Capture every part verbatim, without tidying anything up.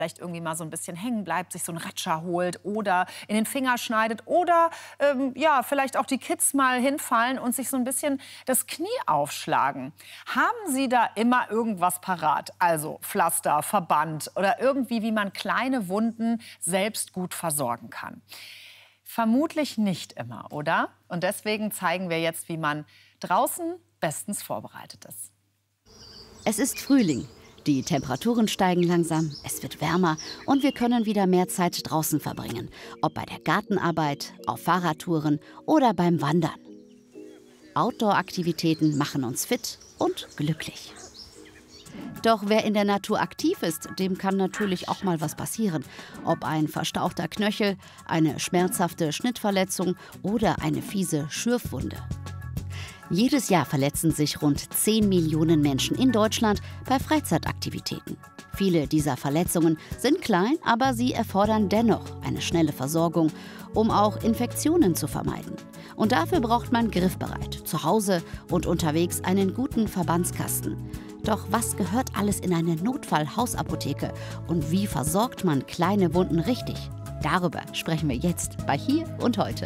vielleicht irgendwie mal so ein bisschen hängen bleibt, sich so einen Ratscher holt oder in den Finger schneidet oder ähm, ja, vielleicht auch die Kids mal hinfallen und sich so ein bisschen das Knie aufschlagen. Haben Sie da immer irgendwas parat? Also Pflaster, Verband oder irgendwie, wie man kleine Wunden selbst gut versorgen kann? Vermutlich nicht immer, oder? Und deswegen zeigen wir jetzt, wie man draußen bestens vorbereitet ist. Es ist Frühling. Die Temperaturen steigen langsam, es wird wärmer und wir können wieder mehr Zeit draußen verbringen. Ob bei der Gartenarbeit, auf Fahrradtouren oder beim Wandern. Outdoor-Aktivitäten machen uns fit und glücklich. Doch wer in der Natur aktiv ist, dem kann natürlich auch mal was passieren. Ob ein verstauchter Knöchel, eine schmerzhafte Schnittverletzung oder eine fiese Schürfwunde. Jedes Jahr verletzen sich rund zehn Millionen Menschen in Deutschland bei Freizeitaktivitäten. Viele dieser Verletzungen sind klein, aber sie erfordern dennoch eine schnelle Versorgung, um auch Infektionen zu vermeiden. Und dafür braucht man griffbereit, zu Hause und unterwegs einen guten Verbandskasten. Doch was gehört alles in eine Notfall-Hausapotheke und wie versorgt man kleine Wunden richtig? Darüber sprechen wir jetzt bei Hier und Heute.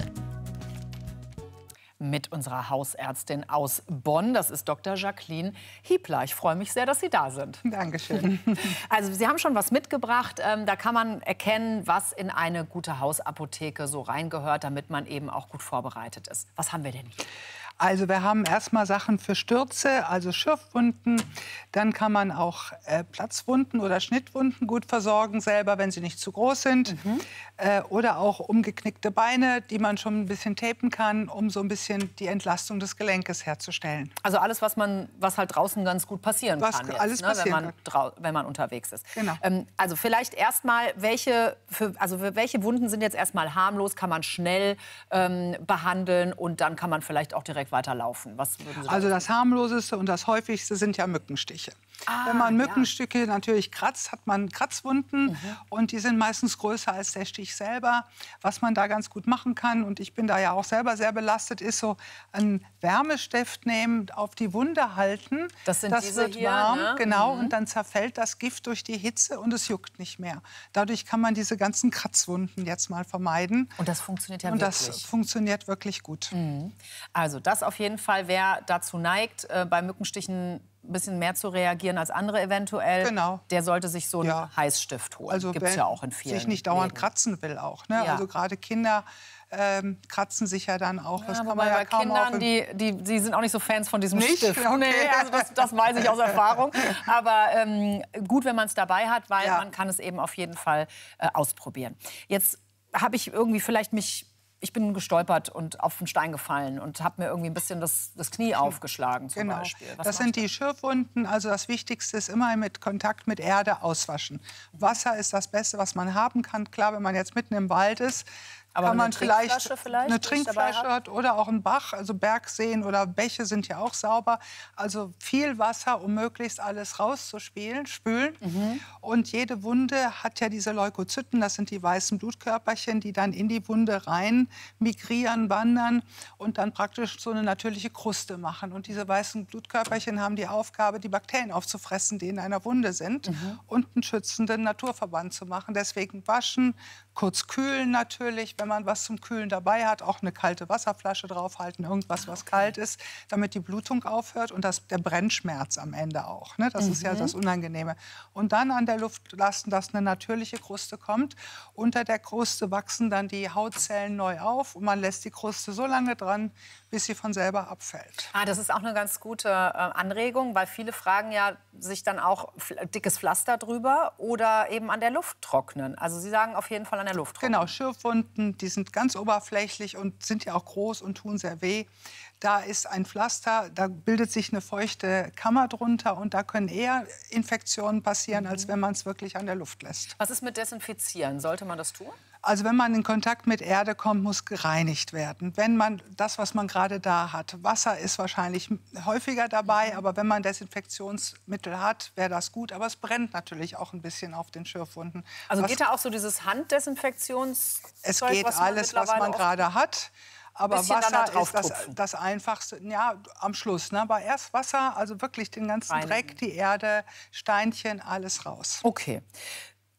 Mit unserer Hausärztin aus Bonn. Das ist Doktor Jacqueline Hiebler. Ich freue mich sehr, dass Sie da sind. Dankeschön. Also Sie haben schon was mitgebracht. Ähm, da kann man erkennen, was in eine gute Hausapotheke so reingehört, damit man eben auch gut vorbereitet ist. Was haben wir denn hier? Also wir haben erstmal Sachen für Stürze, also Schürfwunden. Dann kann man auch äh, Platzwunden oder Schnittwunden gut versorgen selber, wenn sie nicht zu groß sind. Mhm. Äh, oder auch umgeknickte Beine, die man schon ein bisschen tapen kann, um so ein bisschen die Entlastung des Gelenkes herzustellen. Also alles, was man, was halt draußen ganz gut passieren was kann, jetzt, alles ne, passieren wenn, man kann. wenn man unterwegs ist. Genau. Ähm, also vielleicht erstmal, welche, für, also für welche Wunden sind jetzt erstmal harmlos, kann man schnell ähm, behandeln und dann kann man vielleicht auch direkt weiterlaufen. Was würden Sie also da das harmloseste und das häufigste sind ja Mückenstiche. Ah, Wenn man ja. Mückenstücke natürlich kratzt, hat man Kratzwunden. Mhm. Und die sind meistens größer als der Stich selber. Was man da ganz gut machen kann, und ich bin da ja auch selber sehr belastet, ist so einen Wärmestift nehmen, auf die Wunde halten. Das sind das diese wird hier, warm, ne? genau, Mhm. und dann zerfällt das Gift durch die Hitze und es juckt nicht mehr. Dadurch kann man diese ganzen Kratzwunden jetzt mal vermeiden. Und das funktioniert ja und wirklich. das funktioniert wirklich gut. Mhm. Also das auf jeden Fall, wer dazu neigt, äh, bei Mückenstichen ein bisschen mehr zu reagieren als andere eventuell, genau. der sollte sich so einen ja. Heißstift holen. Also gibt's ja auch in vielen sich nicht dauernd Läden. kratzen will auch. Ne? Ja. Also gerade Kinder ähm, kratzen sich ja dann auch. Ja, das kann aber man ja bei kaum Kindern, auf... die, die, die sind auch nicht so Fans von diesem Nicht? Stift. Okay. Nee, also das, das weiß ich aus Erfahrung. Aber ähm, gut, wenn man es dabei hat, weil Ja. man kann es eben auf jeden Fall äh, ausprobieren. Jetzt habe ich irgendwie vielleicht mich... Ich bin gestolpert und auf den Stein gefallen und habe mir irgendwie ein bisschen das, das Knie aufgeschlagen zum Genau. Beispiel. Was das mache sind ich die Schürfwunden. Also das Wichtigste ist immer mit Kontakt mit Erde auswaschen. Wasser ist das Beste, was man haben kann. Klar, wenn man jetzt mitten im Wald ist, Aber kann eine man vielleicht, Trinkflasche vielleicht, eine die ich dabei Trinkflasche hat oder auch ein Bach. Also Bergseen oder Bäche sind ja auch sauber. Also viel Wasser, um möglichst alles rauszuspülen. Spülen. Mhm. Und jede Wunde hat ja diese Leukozyten. Das sind die weißen Blutkörperchen, die dann in die Wunde rein migrieren, wandern und dann praktisch so eine natürliche Kruste machen. Und diese weißen Blutkörperchen haben die Aufgabe, die Bakterien aufzufressen, die in einer Wunde sind, Mhm. und einen schützenden Naturverband zu machen. Deswegen waschen, kurz kühlen natürlich, wenn man was zum Kühlen dabei hat, auch eine kalte Wasserflasche draufhalten, irgendwas, was kalt ist, damit die Blutung aufhört und das, der Brennschmerz am Ende auch. Ne? Das Mhm. ist ja das Unangenehme. Und dann an der Luft lassen, dass eine natürliche Kruste kommt. Unter der Kruste wachsen dann die Hautzellen neu auf und man lässt die Kruste so lange dran, bis sie von selber abfällt. Ah, das ist auch eine ganz gute äh, Anregung, weil viele fragen ja sich dann auch dickes Pflaster drüber oder eben an der Luft trocknen. Also Sie sagen auf jeden Fall an der Luft trocknen. Genau, Schürfwunden, die sind ganz oberflächlich und sind ja auch groß und tun sehr weh. Da ist ein Pflaster, da bildet sich eine feuchte Kammer drunter und da können eher Infektionen passieren, mhm. als wenn man es wirklich an der Luft lässt. Was ist mit Desinfizieren? Sollte man das tun? Also wenn man in Kontakt mit Erde kommt, muss gereinigt werden. Wenn man das, was man gerade da hat, Wasser ist wahrscheinlich häufiger dabei, mhm. aber wenn man Desinfektionsmittel hat, wäre das gut. Aber es brennt natürlich auch ein bisschen auf den Schürfwunden. Also was, geht da auch so dieses Handdesinfektions? Es Zeug, geht was man alles, was man gerade hat. Aber Bisschen Wasser da ist das, das Einfachste, ja, am Schluss. Ne? Aber erst Wasser, also wirklich den ganzen Reinigen. Dreck, die Erde, Steinchen, alles raus. Okay.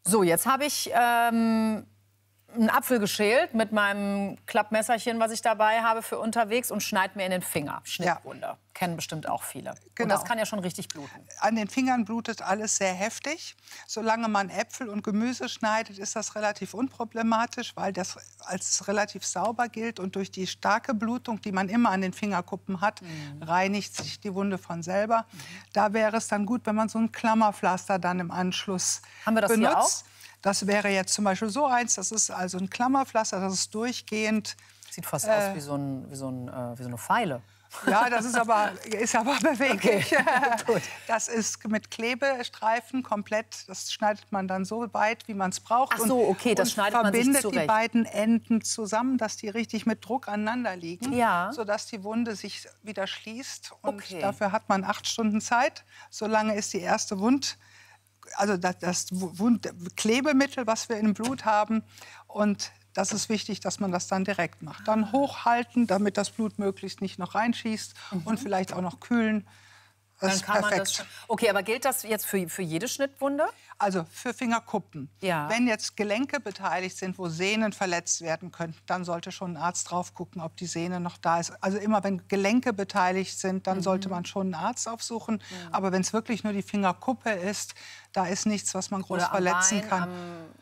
So, jetzt habe ich ähm, einen Apfel geschält mit meinem Klappmesserchen, was ich dabei habe für unterwegs und schneide mir in den Finger. Schnittwunde. Ja. Kennen bestimmt auch viele. Genau. Und das kann ja schon richtig bluten. An den Fingern blutet alles sehr heftig. Solange man Äpfel und Gemüse schneidet, ist das relativ unproblematisch, weil das als relativ sauber gilt. Und durch die starke Blutung, die man immer an den Fingerkuppen hat, mhm. reinigt sich die Wunde von selber. Mhm. Da wäre es dann gut, wenn man so ein Klammerpflaster dann im Anschluss Haben wir das benutzt. Hier auch? Das wäre jetzt zum Beispiel so eins. Das ist also ein Klammerpflaster, das ist durchgehend. Sieht fast äh, aus wie so, ein, wie, so ein, äh, wie so eine Feile. Ja, das ist aber, ist aber beweglich. Okay. Das ist mit Klebestreifen komplett. Das schneidet man dann so weit, wie man es braucht. Ach so, okay, das schneidet man sich zurecht. Verbindet die beiden Enden zusammen, dass die richtig mit Druck aneinander liegen, ja. sodass die Wunde sich wieder schließt. Und okay. dafür hat man acht Stunden Zeit. Solange ist die erste Wund, also das, das Wund Klebemittel, was wir im Blut haben. Und das ist wichtig, dass man das dann direkt macht. Dann hochhalten, damit das Blut möglichst nicht noch reinschießt mhm. und vielleicht auch noch kühlen. Das dann ist kann perfekt. Man das, okay, aber gilt das jetzt für, für jede Schnittwunde? Also für Fingerkuppen. Ja. Wenn jetzt Gelenke beteiligt sind, wo Sehnen verletzt werden könnten, dann sollte schon ein Arzt drauf gucken, ob die Sehne noch da ist. Also immer wenn Gelenke beteiligt sind, dann mhm. sollte man schon einen Arzt aufsuchen. Mhm. Aber wenn es wirklich nur die Fingerkuppe ist, da ist nichts, was man groß Oder am verletzen Bein, kann. Am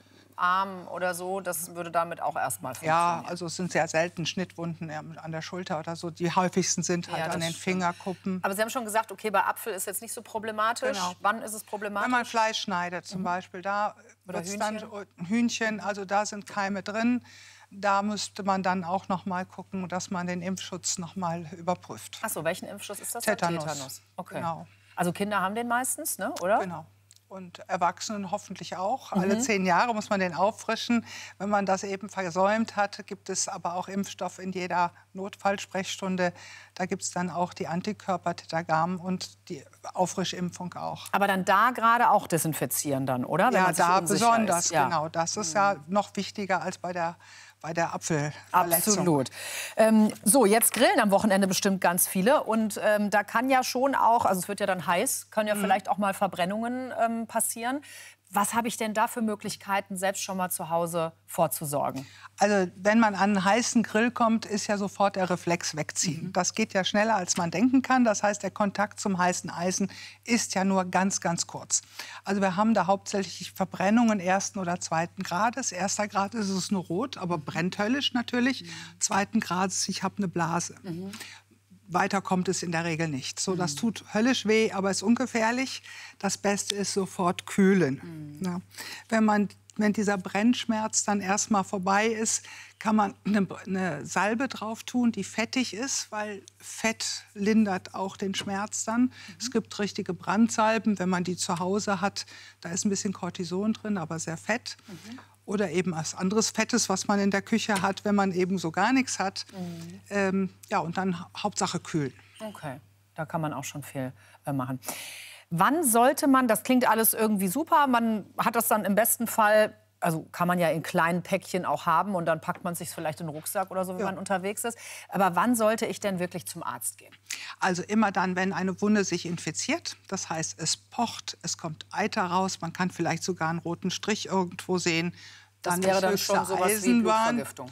Arm oder so, das würde damit auch erstmal funktionieren. Ja, also es sind sehr selten Schnittwunden an der Schulter oder so. Die häufigsten sind halt ja, an den stimmt. Fingerkuppen. Aber Sie haben schon gesagt, okay, bei Apfel ist jetzt nicht so problematisch. Genau. Wann ist es problematisch? Wenn man Fleisch schneidet zum mhm. Beispiel, da oder Hühnchen. Dann, Hühnchen, also da sind Keime drin. Da müsste man dann auch noch mal gucken, dass man den Impfschutz noch mal überprüft. Ach so, welchen Impfschutz ist das? Tetanus. Tetanus. Okay. Genau. Also Kinder haben den meistens, ne? Oder? Genau. Und Erwachsenen hoffentlich auch. Mhm. Alle zehn Jahre muss man den auffrischen. Wenn man das eben versäumt hat, gibt es aber auch Impfstoff in jeder Notfallsprechstunde. Da gibt es dann auch die Antikörper Tetagam und die Auffrischimpfung auch. Aber dann da gerade auch desinfizieren dann, oder? Wenn ja, man sich da unsicher besonders, ist. Ja. genau. Das ist mhm. ja noch wichtiger als bei der bei der Apfelverletzung. Absolut. Ähm, so, jetzt grillen am Wochenende bestimmt ganz viele. Und ähm, da kann ja schon auch, also es wird ja dann heiß, können ja mhm. vielleicht auch mal Verbrennungen ähm, passieren. Was habe ich denn da für Möglichkeiten, selbst schon mal zu Hause vorzusorgen? Also wenn man an einen heißen Grill kommt, ist ja sofort der Reflex wegziehen. Mhm. Das geht ja schneller, als man denken kann. Das heißt, der Kontakt zum heißen Eisen ist ja nur ganz, ganz kurz. Also wir haben da hauptsächlich Verbrennungen ersten oder zweiten Grades. Erster Grad ist es nur rot, aber brennt höllisch natürlich. Mhm. Zweiten Grades, ich habe eine Blase. Mhm. Weiter kommt es in der Regel nicht. So, das tut höllisch weh, aber ist ungefährlich. Das Beste ist sofort kühlen. Mhm. Ja. Wenn man, wenn dieser Brennschmerz dann erstmal vorbei ist, kann man eine, eine Salbe drauf tun, die fettig ist, weil Fett lindert auch den Schmerz dann. Mhm. Es gibt richtige Brandsalben, wenn man die zu Hause hat. Da ist ein bisschen Cortison drin, aber sehr fett. Mhm. Oder eben was anderes Fettes, was man in der Küche hat, wenn man eben so gar nichts hat. Mhm. Ähm, ja, und dann Hauptsache kühlen. Okay, da kann man auch schon viel äh, machen. Wann sollte man, das klingt alles irgendwie super, man hat das dann im besten Fall, also kann man ja in kleinen Päckchen auch haben und dann packt man sich vielleicht in den Rucksack oder so, wenn ja. man unterwegs ist. Aber wann sollte ich denn wirklich zum Arzt gehen? Also immer dann, wenn eine Wunde sich infiziert. Das heißt, es pocht, es kommt Eiter raus, man kann vielleicht sogar einen roten Strich irgendwo sehen. Dann das wäre dann schon sowas wie Blutvergiftung.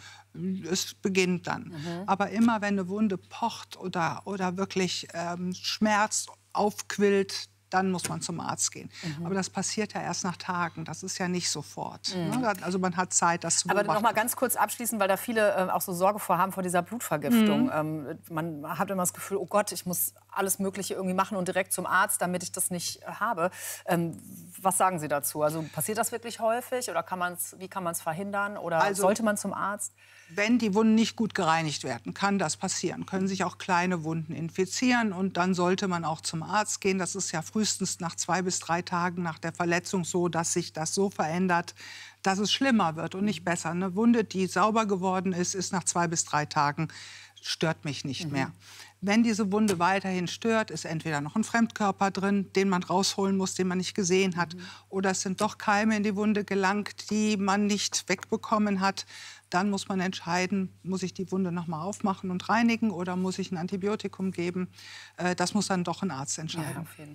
Es beginnt dann. Mhm. Aber immer, wenn eine Wunde pocht oder, oder wirklich ähm, schmerzt, aufquillt, dann muss man zum Arzt gehen. Mhm. Aber das passiert ja erst nach Tagen. Das ist ja nicht sofort. Mhm. Ne? Also man hat Zeit, das zu beobachten. Aber noch mal ganz kurz abschließend, weil da viele äh, auch so Sorge vor haben vor dieser Blutvergiftung. Mhm. Ähm, man hat immer das Gefühl, oh Gott, ich muss alles Mögliche irgendwie machen und direkt zum Arzt, damit ich das nicht äh, habe. Ähm, was sagen Sie dazu? Also passiert das wirklich häufig oder kann man's, wie kann man es verhindern? Oder also, sollte man zum Arzt? Wenn die Wunden nicht gut gereinigt werden, kann das passieren. Können sich auch kleine Wunden infizieren und dann sollte man auch zum Arzt gehen. Das ist ja frühestens nach zwei bis drei Tagen nach der Verletzung so, dass sich das so verändert, dass es schlimmer wird und nicht besser. Eine Wunde, die sauber geworden ist, ist nach zwei bis drei Tagen, stört mich nicht mhm. mehr. Wenn diese Wunde weiterhin stört, ist entweder noch ein Fremdkörper drin, den man rausholen muss, den man nicht gesehen hat, mhm. oder es sind doch Keime in die Wunde gelangt, die man nicht wegbekommen hat. Dann muss man entscheiden, muss ich die Wunde noch mal aufmachen und reinigen oder muss ich ein Antibiotikum geben. Das muss dann doch ein Arzt entscheiden. Ja, auf jeden Fall.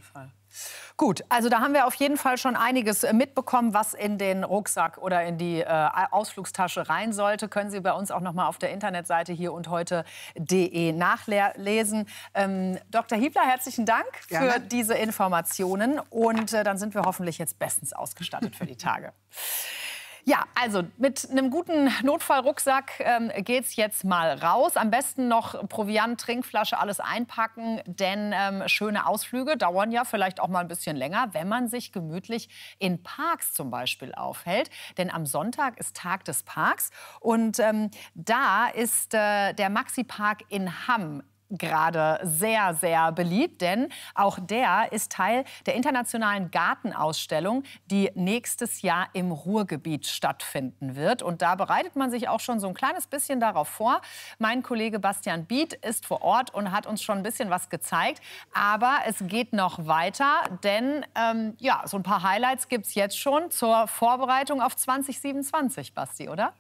Gut, also da haben wir auf jeden Fall schon einiges mitbekommen, was in den Rucksack oder in die äh, Ausflugstasche rein sollte. Können Sie bei uns auch noch mal auf der Internetseite hier und heute punkt de nachlesen. Ähm, Doktor Hiebler, herzlichen Dank Gerne. für diese Informationen. Und äh, dann sind wir hoffentlich jetzt bestens ausgestattet für die Tage. Ja, also mit einem guten Notfallrucksack ähm, geht's jetzt mal raus. Am besten noch Proviant, Trinkflasche, alles einpacken, denn ähm, schöne Ausflüge dauern ja vielleicht auch mal ein bisschen länger, wenn man sich gemütlich in Parks zum Beispiel aufhält. Denn am Sonntag ist Tag des Parks und ähm, da ist äh, der Maxi-Park in Hamm gerade sehr, sehr beliebt, denn auch der ist Teil der internationalen Gartenausstellung, die nächstes Jahr im Ruhrgebiet stattfinden wird. Und da bereitet man sich auch schon so ein kleines bisschen darauf vor. Mein Kollege Bastian Biet ist vor Ort und hat uns schon ein bisschen was gezeigt. Aber es geht noch weiter, denn ähm, ja, so ein paar Highlights gibt es jetzt schon zur Vorbereitung auf zwanzig siebenundzwanzig, Basti, oder?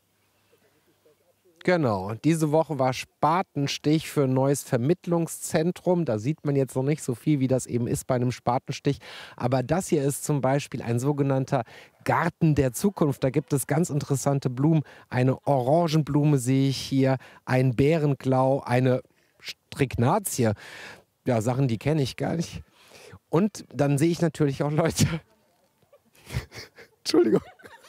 Genau, diese Woche war Spatenstich für ein neues Vermittlungszentrum. Da sieht man jetzt noch nicht so viel, wie das eben ist bei einem Spatenstich. Aber das hier ist zum Beispiel ein sogenannter Garten der Zukunft. Da gibt es ganz interessante Blumen. Eine Orangenblume sehe ich hier, ein Bärenklau, eine Stricknazie. Ja, Sachen, die kenne ich gar nicht. Und dann sehe ich natürlich auch Leute. Entschuldigung.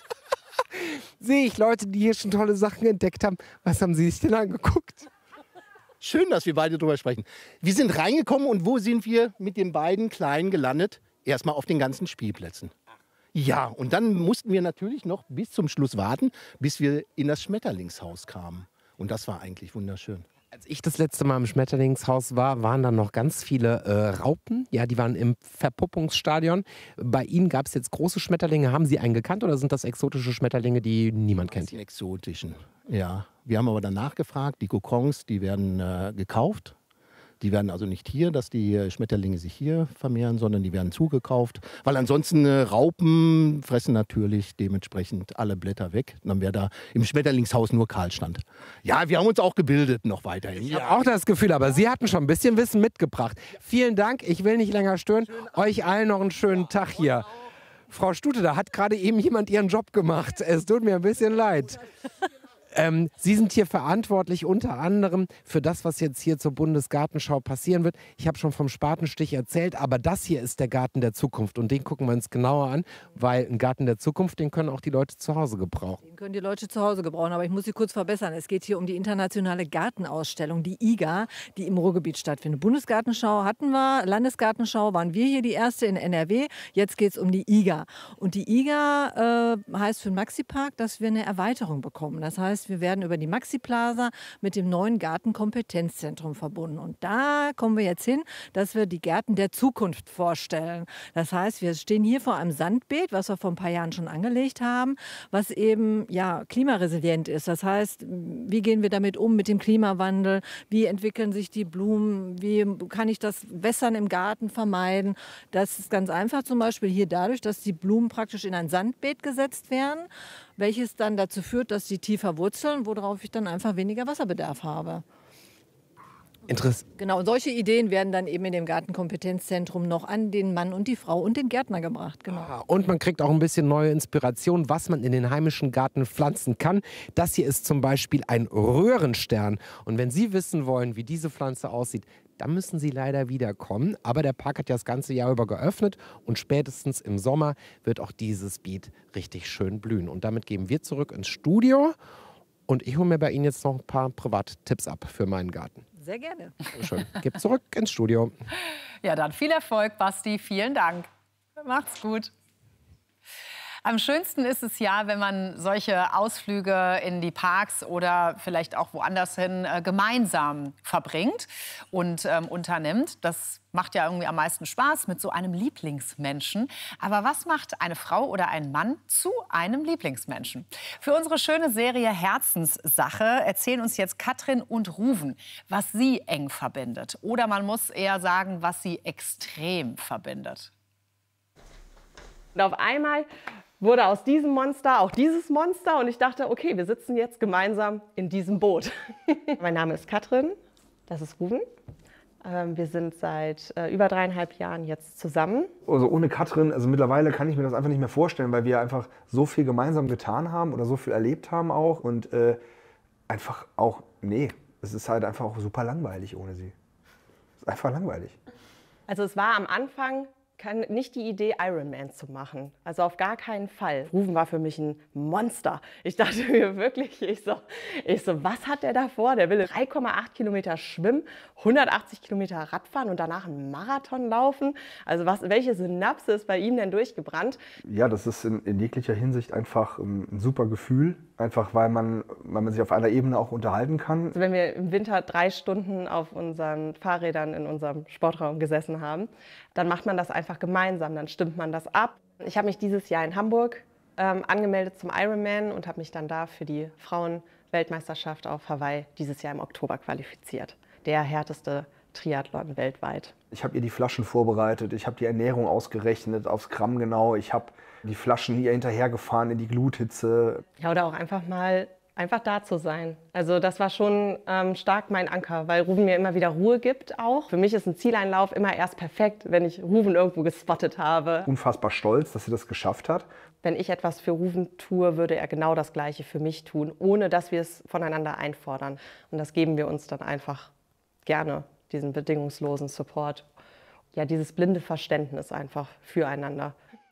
Sehe ich Leute, die hier schon tolle Sachen entdeckt haben. Was haben Sie sich denn angeguckt? Schön, dass wir beide darüber sprechen. Wir sind reingekommen und wo sind wir mit den beiden Kleinen gelandet? Erstmal auf den ganzen Spielplätzen. Ja, und dann mussten wir natürlich noch bis zum Schluss warten, bis wir in das Schmetterlingshaus kamen. Und das war eigentlich wunderschön. Als ich das letzte Mal im Schmetterlingshaus war, waren da noch ganz viele äh, Raupen. Ja, die waren im Verpuppungsstadion. Bei Ihnen gab es jetzt große Schmetterlinge. Haben Sie einen gekannt oder sind das exotische Schmetterlinge, die niemand kennt? Die exotischen, ja. Wir haben aber danach gefragt, die Kokons, die werden äh, gekauft. Die werden also nicht hier, dass die Schmetterlinge sich hier vermehren, sondern die werden zugekauft. Weil ansonsten äh, Raupen fressen natürlich dementsprechend alle Blätter weg. Und dann wäre da im Schmetterlingshaus nur Kahlstand. Ja, wir haben uns auch gebildet noch weiterhin. Ich ja. habe auch das Gefühl, aber Sie hatten schon ein bisschen Wissen mitgebracht. Vielen Dank, ich will nicht länger stören. Euch allen noch einen schönen Tag hier. Frau Stute, da hat gerade eben jemand Ihren Job gemacht. Es tut mir ein bisschen leid. Ähm, Sie sind hier verantwortlich unter anderem für das, was jetzt hier zur Bundesgartenschau passieren wird. Ich habe schon vom Spatenstich erzählt, aber das hier ist der Garten der Zukunft und den gucken wir uns genauer an, weil ein Garten der Zukunft, den können auch die Leute zu Hause gebrauchen. Den können die Leute zu Hause gebrauchen, aber ich muss Sie kurz verbessern. Es geht hier um die internationale Gartenausstellung, die I G A, die im Ruhrgebiet stattfindet. Bundesgartenschau hatten wir, Landesgartenschau waren wir hier die erste in N R W. Jetzt geht es um die I G A. Und die I G A äh, heißt für den Maxi-Park, dass wir eine Erweiterung bekommen. Das heißt, wir werden über die Maxi-Plaza mit dem neuen Gartenkompetenzzentrum verbunden. Und da kommen wir jetzt hin, dass wir die Gärten der Zukunft vorstellen. Das heißt, wir stehen hier vor einem Sandbeet, was wir vor ein paar Jahren schon angelegt haben, was eben ja, klimaresilient ist. Das heißt, wie gehen wir damit um mit dem Klimawandel? Wie entwickeln sich die Blumen? Wie kann ich das Wässern im Garten vermeiden? Das ist ganz einfach zum Beispiel hier dadurch, dass die Blumen praktisch in ein Sandbeet gesetzt werden, welches dann dazu führt, dass sie tiefer wurzeln, worauf ich dann einfach weniger Wasserbedarf habe. Interessant. Genau, und solche Ideen werden dann eben in dem Gartenkompetenzzentrum noch an den Mann und die Frau und den Gärtner gebracht. Genau. Ah, und man kriegt auch ein bisschen neue Inspiration, was man in den heimischen Garten pflanzen kann. Das hier ist zum Beispiel ein Röhrenstern. Und wenn Sie wissen wollen, wie diese Pflanze aussieht, dann müssen Sie leider wiederkommen. Aber der Park hat ja das ganze Jahr über geöffnet und spätestens im Sommer wird auch dieses Beet richtig schön blühen. Und damit gehen wir zurück ins Studio und ich hole mir bei Ihnen jetzt noch ein paar Privattipps ab für meinen Garten. Sehr gerne. Schön. Gib zurück ins Studio. Ja, dann viel Erfolg, Basti. Vielen Dank. Macht's gut. Am schönsten ist es ja, wenn man solche Ausflüge in die Parks oder vielleicht auch woanders hin äh, gemeinsam verbringt und ähm, unternimmt. Das macht ja irgendwie am meisten Spaß mit so einem Lieblingsmenschen. Aber was macht eine Frau oder ein Mann zu einem Lieblingsmenschen? Für unsere schöne Serie Herzenssache erzählen uns jetzt Katrin und Ruven, was sie eng verbindet. Oder man muss eher sagen, was sie extrem verbindet. Und auf einmal wurde aus diesem Monster auch dieses Monster und ich dachte, okay, wir sitzen jetzt gemeinsam in diesem Boot. Mein Name ist Katrin, das ist Ruven. Ähm, wir sind seit äh, über dreieinhalb Jahren jetzt zusammen. Also ohne Katrin, also mittlerweile kann ich mir das einfach nicht mehr vorstellen, weil wir einfach so viel gemeinsam getan haben oder so viel erlebt haben auch. Und äh, einfach auch, nee, es ist halt einfach auch super langweilig ohne sie. Es ist einfach langweilig. Also es war am Anfang Kann, nicht die Idee, Ironman zu machen. Also auf gar keinen Fall. Ruven war für mich ein Monster. Ich dachte mir wirklich, ich so, ich so was hat der da vor? Der will drei Komma acht Kilometer schwimmen, hundertachtzig Kilometer Radfahren und danach einen Marathon laufen. Also was, welche Synapse ist bei ihm denn durchgebrannt? Ja, das ist in, in jeglicher Hinsicht einfach ein, ein super Gefühl. Einfach weil man, weil man sich auf einer Ebene auch unterhalten kann. Also wenn wir im Winter drei Stunden auf unseren Fahrrädern in unserem Sportraum gesessen haben, dann macht man das einfach gemeinsam, dann stimmt man das ab. Ich habe mich dieses Jahr in Hamburg ähm, angemeldet zum Ironman und habe mich dann da für die Frauen-Weltmeisterschaft auf Hawaii dieses Jahr im Oktober qualifiziert. Der härteste Triathlon weltweit. Ich habe ihr die Flaschen vorbereitet, ich habe die Ernährung ausgerechnet, aufs Gramm genau. Ich habe die Flaschen hier hinterhergefahren in die Gluthitze. Ja, oder auch einfach mal einfach da zu sein. Also das war schon ähm, stark mein Anker, weil Ruven mir immer wieder Ruhe gibt auch. Für mich ist ein Zieleinlauf immer erst perfekt, wenn ich Ruven irgendwo gespottet habe. Unfassbar stolz, dass sie das geschafft hat. Wenn ich etwas für Ruven tue, würde er genau das Gleiche für mich tun, ohne dass wir es voneinander einfordern. Und das geben wir uns dann einfach gerne, diesen bedingungslosen Support. Ja, dieses blinde Verständnis einfach füreinander.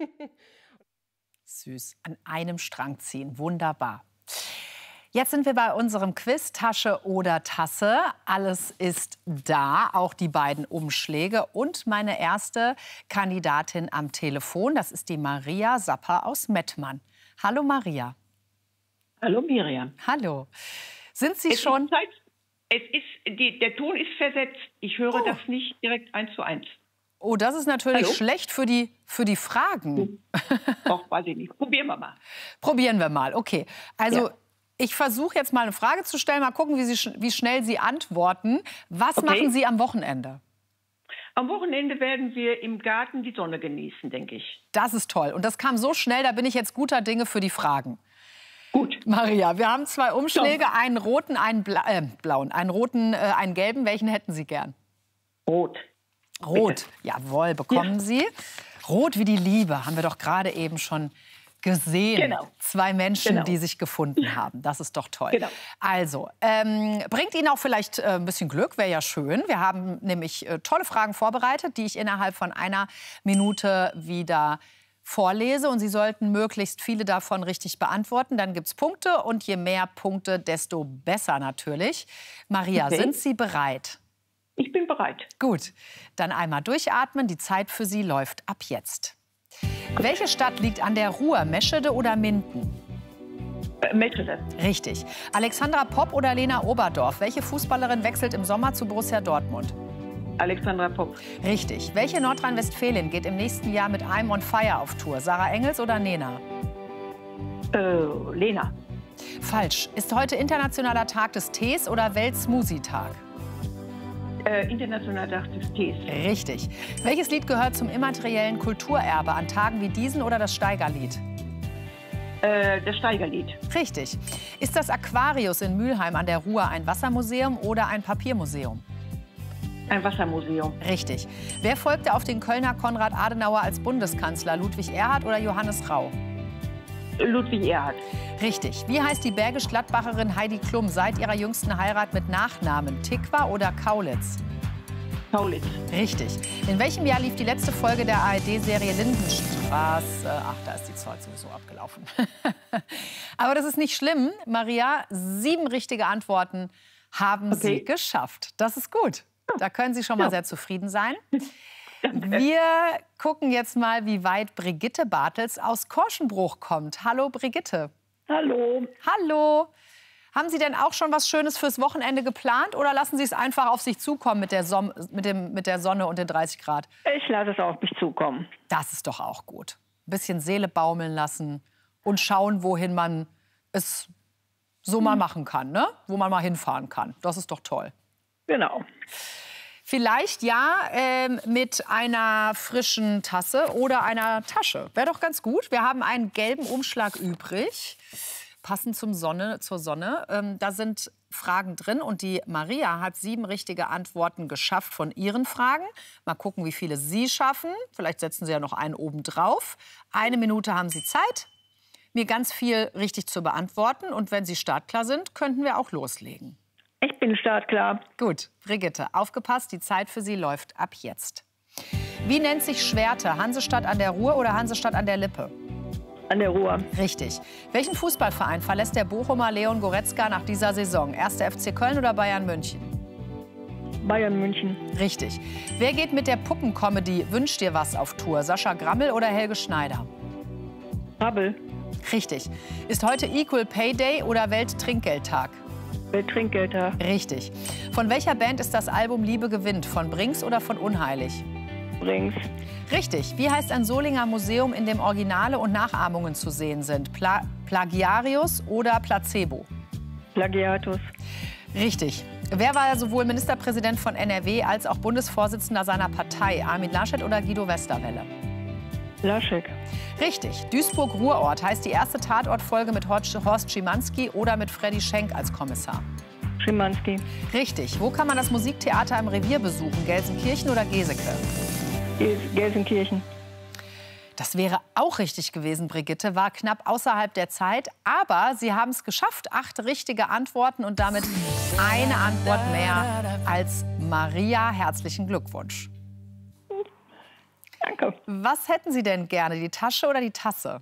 Süß, an einem Strang ziehen, wunderbar. Jetzt sind wir bei unserem Quiz Tasche oder Tasse. Alles ist da, auch die beiden Umschläge und meine erste Kandidatin am Telefon. Das ist die Maria Sapper aus Mettmann. Hallo Maria. Hallo Miriam. Hallo. Sind Sie es schon... Ist Zeit, es ist, die, der Ton ist versetzt. Ich höre oh. das nicht direkt eins zu eins. Oh, das ist natürlich Hallo? schlecht für die, für die Fragen. Doch, weiß ich nicht. Probieren wir mal. Probieren wir mal, okay. Also... Ja. Ich versuche jetzt mal eine Frage zu stellen, mal gucken, wie, Sie, wie schnell Sie antworten. Was Okay. machen Sie am Wochenende? Am Wochenende werden wir im Garten die Sonne genießen, denke ich. Das ist toll. Und das kam so schnell, da bin ich jetzt guter Dinge für die Fragen. Gut. Maria, wir haben zwei Umschläge, einen roten, einen Bla äh, blauen, einen roten, äh, einen gelben. Welchen hätten Sie gern? Rot. Rot, Bitte. jawohl, bekommen Ja. Sie. Rot wie die Liebe, haben wir doch gerade eben schon gesehen. Genau. Zwei Menschen, Genau. die sich gefunden haben. Das ist doch toll. Genau. Also, ähm, bringt Ihnen auch vielleicht äh, ein bisschen Glück, wäre ja schön. Wir haben nämlich äh, tolle Fragen vorbereitet, die ich innerhalb von einer Minute wieder vorlese. Und Sie sollten möglichst viele davon richtig beantworten. Dann gibt es Punkte und je mehr Punkte, desto besser natürlich. Maria, Okay. sind Sie bereit? Ich bin bereit. Gut, dann einmal durchatmen. Die Zeit für Sie läuft ab jetzt. Welche Stadt liegt an der Ruhr, Meschede oder Minden? Äh, Meschede. Richtig. Alexandra Popp oder Lena Oberdorf? Welche Fußballerin wechselt im Sommer zu Borussia Dortmund? Alexandra Popp. Richtig. Welche Nordrhein-Westfälin geht im nächsten Jahr mit I'm on Fire auf Tour? Sarah Engels oder Nena? Äh, Lena. Falsch. Ist heute internationaler Tag des Tees oder Welt-Smoothie-Tag? Äh, Internationaler Tag des Tees. Richtig. Welches Lied gehört zum immateriellen Kulturerbe an Tagen wie diesen oder das Steigerlied? Äh, das Steigerlied. Richtig. Ist das Aquarius in Mülheim an der Ruhr ein Wassermuseum oder ein Papiermuseum? Ein Wassermuseum. Richtig. Wer folgte auf den Kölner Konrad Adenauer als Bundeskanzler? Ludwig Erhard oder Johannes Rau? Ludwig Erhard. Richtig. Wie heißt die Bergisch-Gladbacherin Heidi Klum seit ihrer jüngsten Heirat mit Nachnamen? Tikva oder Kaulitz? Kaulitz. Richtig. In welchem Jahr lief die letzte Folge der A R D-Serie Lindenstraße? Ach, da ist die Zeit sowieso abgelaufen. Aber das ist nicht schlimm. Maria, sieben richtige Antworten haben Okay. Sie geschafft. Das ist gut. Da können Sie schon mal Ja. sehr zufrieden sein. Wir gucken jetzt mal, wie weit Brigitte Bartels aus Korschenbruch kommt. Hallo, Brigitte. Hallo. Hallo. Haben Sie denn auch schon was Schönes fürs Wochenende geplant oder lassen Sie es einfach auf sich zukommen mit der, Som mit dem, mit der Sonne und den dreißig Grad? Ich lasse es auf mich zukommen. Das ist doch auch gut. Ein bisschen Seele baumeln lassen und schauen, wohin man es so mal machen kann, ne? Wo man mal hinfahren kann. Das ist doch toll. Genau. Vielleicht ja ähm, mit einer frischen Tasse oder einer Tasche. Wäre doch ganz gut. Wir haben einen gelben Umschlag übrig. passend zum Sonne, zur Sonne. Ähm, da sind Fragen drin und die Maria hat sieben richtige Antworten geschafft von ihren Fragen. Mal gucken, wie viele Sie schaffen. Vielleicht setzen Sie ja noch einen oben drauf. Eine Minute haben Sie Zeit, mir ganz viel richtig zu beantworten. Und wenn Sie startklar sind, könnten wir auch loslegen. Ich bin startklar. Gut, Brigitte, aufgepasst, die Zeit für Sie läuft ab jetzt. Wie nennt sich Schwerte? Hansestadt an der Ruhr oder Hansestadt an der Lippe? An der Ruhr. Richtig. Welchen Fußballverein verlässt der Bochumer Leon Goretzka nach dieser Saison? erster F C Köln oder Bayern München? Bayern München. Richtig. Wer geht mit der Puppencomedy Wünsch dir was auf Tour? Sascha Grammel oder Helge Schneider? Grammel. Richtig. Ist heute Equal Pay Day oder Welttrinkgeldtag? Welttrinkgeldtag. Richtig. Von welcher Band ist das Album Liebe gewinnt? Von Brings oder von Unheilig? Brings. Richtig. Wie heißt ein Solinger Museum, in dem Originale und Nachahmungen zu sehen sind? Pla Plagiarius oder Placebo? Plagiatus. Richtig. Wer war sowohl Ministerpräsident von N R W als auch Bundesvorsitzender seiner Partei? Armin Laschet oder Guido Westerwelle? Laschet. Richtig. Duisburg-Ruhrort heißt die erste Tatortfolge mit Horst Schimanski oder mit Freddy Schenk als Kommissar? Schimanski. Richtig. Wo kann man das Musiktheater im Revier besuchen? Gelsenkirchen oder Geseke? Gelsenkirchen. Das wäre auch richtig gewesen, Brigitte. War knapp außerhalb der Zeit. Aber Sie haben es geschafft. Acht richtige Antworten und damit eine Antwort mehr als Maria. Herzlichen Glückwunsch. Danke. Was hätten Sie denn gerne, die Tasche oder die Tasse?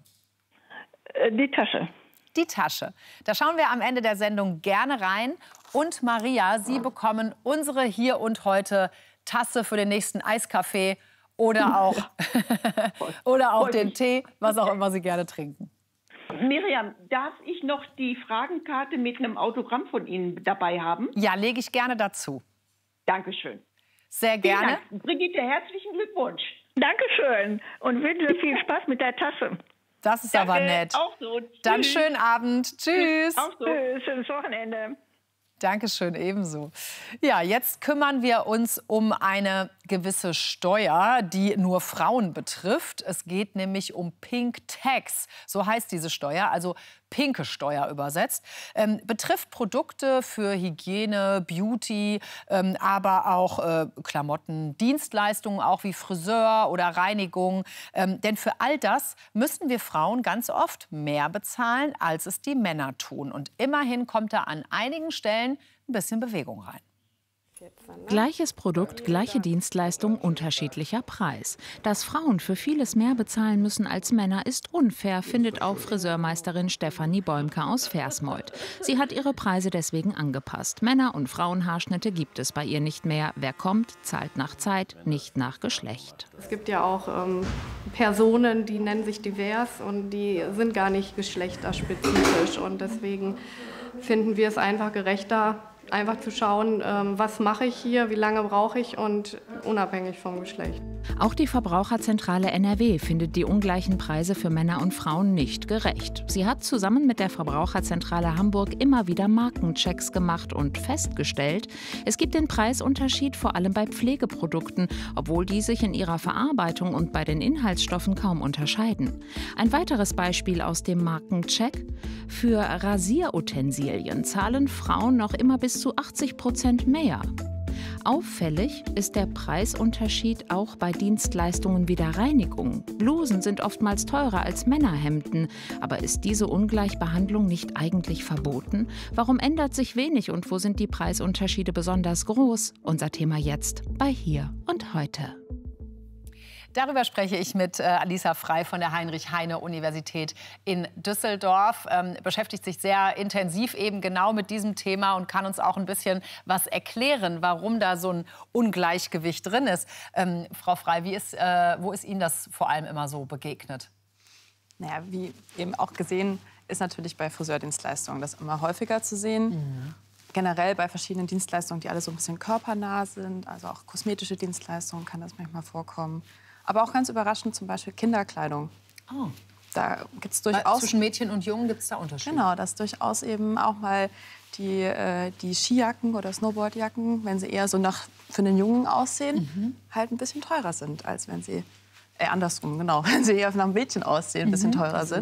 Die Tasche. Die Tasche. Da schauen wir am Ende der Sendung gerne rein. Und Maria, Sie bekommen unsere Hier und Heute Tasse für den nächsten Eiskaffee oder auch, oder auch den Tee, was auch immer Sie gerne trinken. Miriam, darf ich noch die Fragenkarte mit einem Autogramm von Ihnen dabei haben? Ja, lege ich gerne dazu. Dankeschön. Sehr gerne. Vielen Dank. Brigitte, herzlichen Glückwunsch. Dankeschön und wünsche viel Spaß mit der Tasse. Das ist Danke, aber nett. Auch so. Dann Tschüss. schönen Abend. Tschüss. Auch so. Tschüss, schönes Wochenende. Dankeschön, ebenso. Ja, jetzt kümmern wir uns um eine gewisse Steuer, die nur Frauen betrifft. Es geht nämlich um Pink Tax. So heißt diese Steuer, also pinke Steuer übersetzt. Ähm, betrifft Produkte für Hygiene, Beauty, ähm, aber auch äh, Klamotten, Dienstleistungen, auch wie Friseur oder Reinigung. Ähm, denn für all das müssen wir Frauen ganz oft mehr bezahlen, als es die Männer tun. Und immerhin kommt da an einigen Stellen ein bisschen Bewegung rein. Gleiches Produkt, gleiche Dienstleistung, unterschiedlicher Preis. Dass Frauen für vieles mehr bezahlen müssen als Männer, ist unfair, findet auch Friseurmeisterin Stefanie Bäumke aus Versmold. Sie hat ihre Preise deswegen angepasst. Männer- und Frauenhaarschnitte gibt es bei ihr nicht mehr. Wer kommt, zahlt nach Zeit, nicht nach Geschlecht. Es gibt ja auch ähm, Personen, die nennen sich divers und die sind gar nicht geschlechterspezifisch. Und deswegen finden wir es einfach gerechter, einfach zu schauen, was mache ich hier, wie lange brauche ich und unabhängig vom Geschlecht. Auch die Verbraucherzentrale N R W findet die ungleichen Preise für Männer und Frauen nicht gerecht. Sie hat zusammen mit der Verbraucherzentrale Hamburg immer wieder Markenchecks gemacht und festgestellt, es gibt den Preisunterschied vor allem bei Pflegeprodukten, obwohl die sich in ihrer Verarbeitung und bei den Inhaltsstoffen kaum unterscheiden. Ein weiteres Beispiel aus dem Markencheck: Für Rasierutensilien zahlen Frauen noch immer bis zu achtzig Prozent mehr. Auffällig ist der Preisunterschied auch bei Dienstleistungen wie der Reinigung. Blusen sind oftmals teurer als Männerhemden. Aber ist diese Ungleichbehandlung nicht eigentlich verboten? Warum ändert sich wenig und wo sind die Preisunterschiede besonders groß? Unser Thema jetzt bei Hier und Heute. Darüber spreche ich mit äh, Alisa Frei von der Heinrich-Heine-Universität in Düsseldorf. Ähm, beschäftigt sich sehr intensiv eben genau mit diesem Thema und kann uns auch ein bisschen was erklären, warum da so ein Ungleichgewicht drin ist. Ähm, Frau Frei, wie ist, äh, wo ist Ihnen das vor allem immer so begegnet? Naja, wie eben auch gesehen, ist natürlich bei Friseurdienstleistungen das immer häufiger zu sehen. Mhm. Generell bei verschiedenen Dienstleistungen, die alle so ein bisschen körpernah sind, also auch kosmetische Dienstleistungen kann das manchmal vorkommen. Aber auch ganz überraschend zum Beispiel Kinderkleidung. Oh. Da gibt es durchaus... Zwischen Mädchen und Jungen gibt es da Unterschiede? Genau, dass durchaus eben auch mal die, äh, die Skijacken oder Snowboardjacken, wenn sie eher so nach, für den Jungen aussehen, mhm. halt ein bisschen teurer sind, als wenn sie... Äh, andersrum, genau, wenn sie eher nach einem Mädchen aussehen, ein bisschen mhm. teurer sind.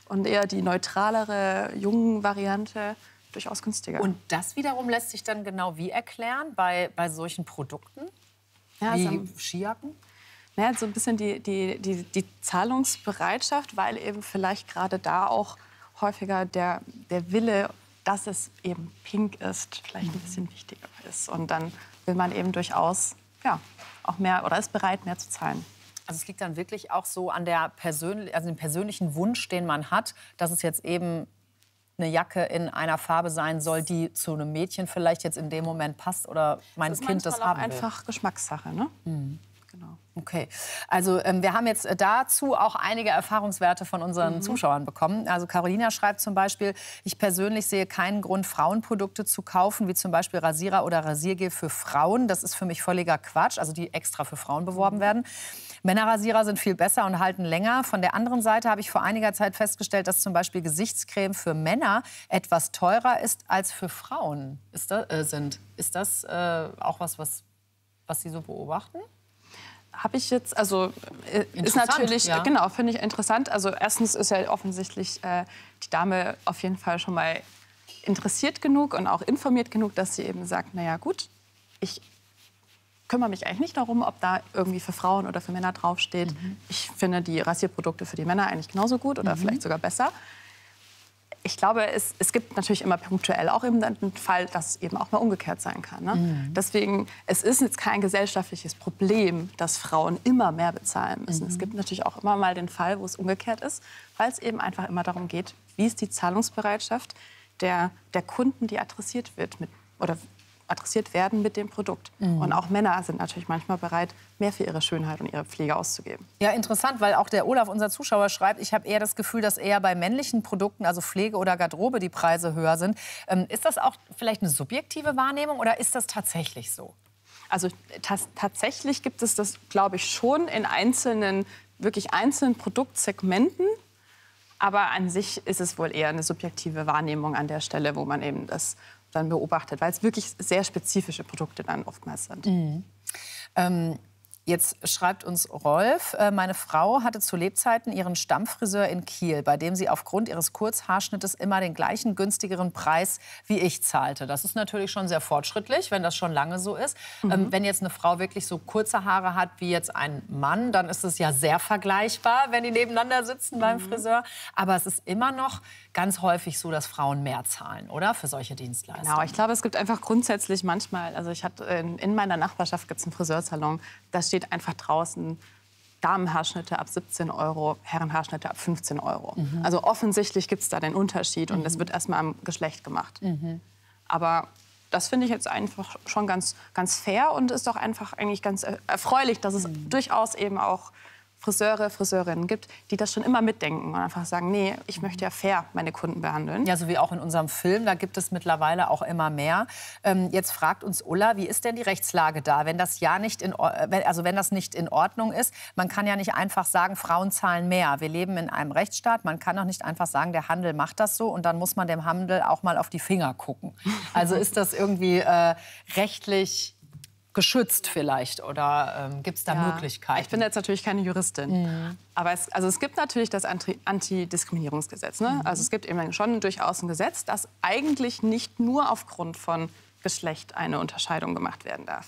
und eher die neutralere, jungen Variante durchaus günstiger. Und das wiederum lässt sich dann genau wie erklären bei, bei solchen Produkten? Ja, wie also, Skijacken? Naja, so ein bisschen die, die, die, die Zahlungsbereitschaft, weil eben vielleicht gerade da auch häufiger der, der Wille, dass es eben pink ist, vielleicht ein bisschen wichtiger ist. Und dann will man eben durchaus ja, auch mehr oder ist bereit, mehr zu zahlen. Also es liegt dann wirklich auch so an der Persön also dem persönlichen Wunsch, den man hat, dass es jetzt eben eine Jacke in einer Farbe sein soll, die zu einem Mädchen vielleicht jetzt in dem Moment passt oder mein Kind das haben will. Das ist einfach Geschmackssache, ne? Mhm. Genau. Okay, also ähm, wir haben jetzt dazu auch einige Erfahrungswerte von unseren mhm. Zuschauern bekommen. Also Carolina schreibt zum Beispiel, ich persönlich sehe keinen Grund, Frauenprodukte zu kaufen, wie zum Beispiel Rasierer oder Rasiergel für Frauen. Das ist für mich völliger Quatsch, also die extra für Frauen beworben mhm. werden. Männerrasierer sind viel besser und halten länger. Von der anderen Seite habe ich vor einiger Zeit festgestellt, dass zum Beispiel Gesichtscreme für Männer etwas teurer ist als für Frauen ist das, äh, sind. Ist das äh, auch was, was, was Sie so beobachten? Habe ich jetzt, also äh, ist natürlich, ja. Genau, finde ich interessant. Also erstens ist ja offensichtlich äh, die Dame auf jeden Fall schon mal interessiert genug und auch informiert genug, dass sie eben sagt, naja gut, ich kümmere mich eigentlich nicht darum, ob da irgendwie für Frauen oder für Männer draufsteht. Mhm. Ich finde die Rasierprodukte für die Männer eigentlich genauso gut oder mhm. vielleicht sogar besser. Ich glaube, es, es gibt natürlich immer punktuell auch eben den Fall, dass es eben auch mal umgekehrt sein kann. Ne? Mhm. Deswegen, es ist jetzt kein gesellschaftliches Problem, dass Frauen immer mehr bezahlen müssen. Mhm. Es gibt natürlich auch immer mal den Fall, wo es umgekehrt ist, weil es eben einfach immer darum geht, wie ist die Zahlungsbereitschaft der, der Kunden, die adressiert wird mit, oder adressiert werden mit dem Produkt. Mhm. Und auch Männer sind natürlich manchmal bereit, mehr für ihre Schönheit und ihre Pflege auszugeben. Ja, interessant, weil auch der Olaf, unser Zuschauer, schreibt, ich habe eher das Gefühl, dass eher bei männlichen Produkten, also Pflege oder Garderobe, die Preise höher sind. Ähm, ist das auch vielleicht eine subjektive Wahrnehmung oder ist das tatsächlich so? Also tatsächlich gibt es das, glaube ich, schon in einzelnen, wirklich einzelnen Produktsegmenten. Aber an sich ist es wohl eher eine subjektive Wahrnehmung an der Stelle, wo man eben das dann beobachtet, weil es wirklich sehr spezifische Produkte dann oftmals sind. Mhm. Ähm, jetzt schreibt uns Rolf, äh, meine Frau hatte zu Lebzeiten ihren Stammfriseur in Kiel, bei dem sie aufgrund ihres Kurzhaarschnittes immer den gleichen günstigeren Preis wie ich zahlte. Das ist natürlich schon sehr fortschrittlich, wenn das schon lange so ist. Mhm. Ähm, wenn jetzt eine Frau wirklich so kurze Haare hat wie jetzt ein Mann, dann ist es ja sehr vergleichbar, wenn die nebeneinander sitzen mhm. beim Friseur. Aber es ist immer noch ganz häufig so, dass Frauen mehr zahlen, oder? Für solche Dienstleistungen. Genau, ich glaube, es gibt einfach grundsätzlich manchmal, also ich hatte in, in meiner Nachbarschaft gibt es einen Friseursalon, da steht einfach draußen Damenhaarschnitte ab siebzehn Euro, Herrenhaarschnitte ab fünfzehn Euro. Mhm. Also offensichtlich gibt es da den Unterschied und es mhm. wird erstmal am Geschlecht gemacht. Mhm. Aber das finde ich jetzt einfach schon ganz, ganz fair und ist doch einfach eigentlich ganz erfreulich, dass es mhm. durchaus eben auch Friseure, Friseurinnen gibt, die das schon immer mitdenken und einfach sagen, nee, ich möchte ja fair meine Kunden behandeln. Ja, so wie auch in unserem Film, da gibt es mittlerweile auch immer mehr. Ähm, jetzt fragt uns Ulla, wie ist denn die Rechtslage da, wenn das ja nicht in, also wenn das nicht in Ordnung ist? Man kann ja nicht einfach sagen, Frauen zahlen mehr. Wir leben in einem Rechtsstaat, man kann auch nicht einfach sagen, der Handel macht das so und dann muss man dem Handel auch mal auf die Finger gucken. Also ist das irgendwie äh, rechtlich geschützt vielleicht oder ähm, gibt es da ja. Möglichkeiten? Ich bin jetzt natürlich keine Juristin, mhm. aber es, also es gibt natürlich das Antidiskriminierungsgesetz. Ne? Mhm. Also es gibt eben schon durchaus ein Gesetz, das eigentlich nicht nur aufgrund von Geschlecht eine Unterscheidung gemacht werden darf.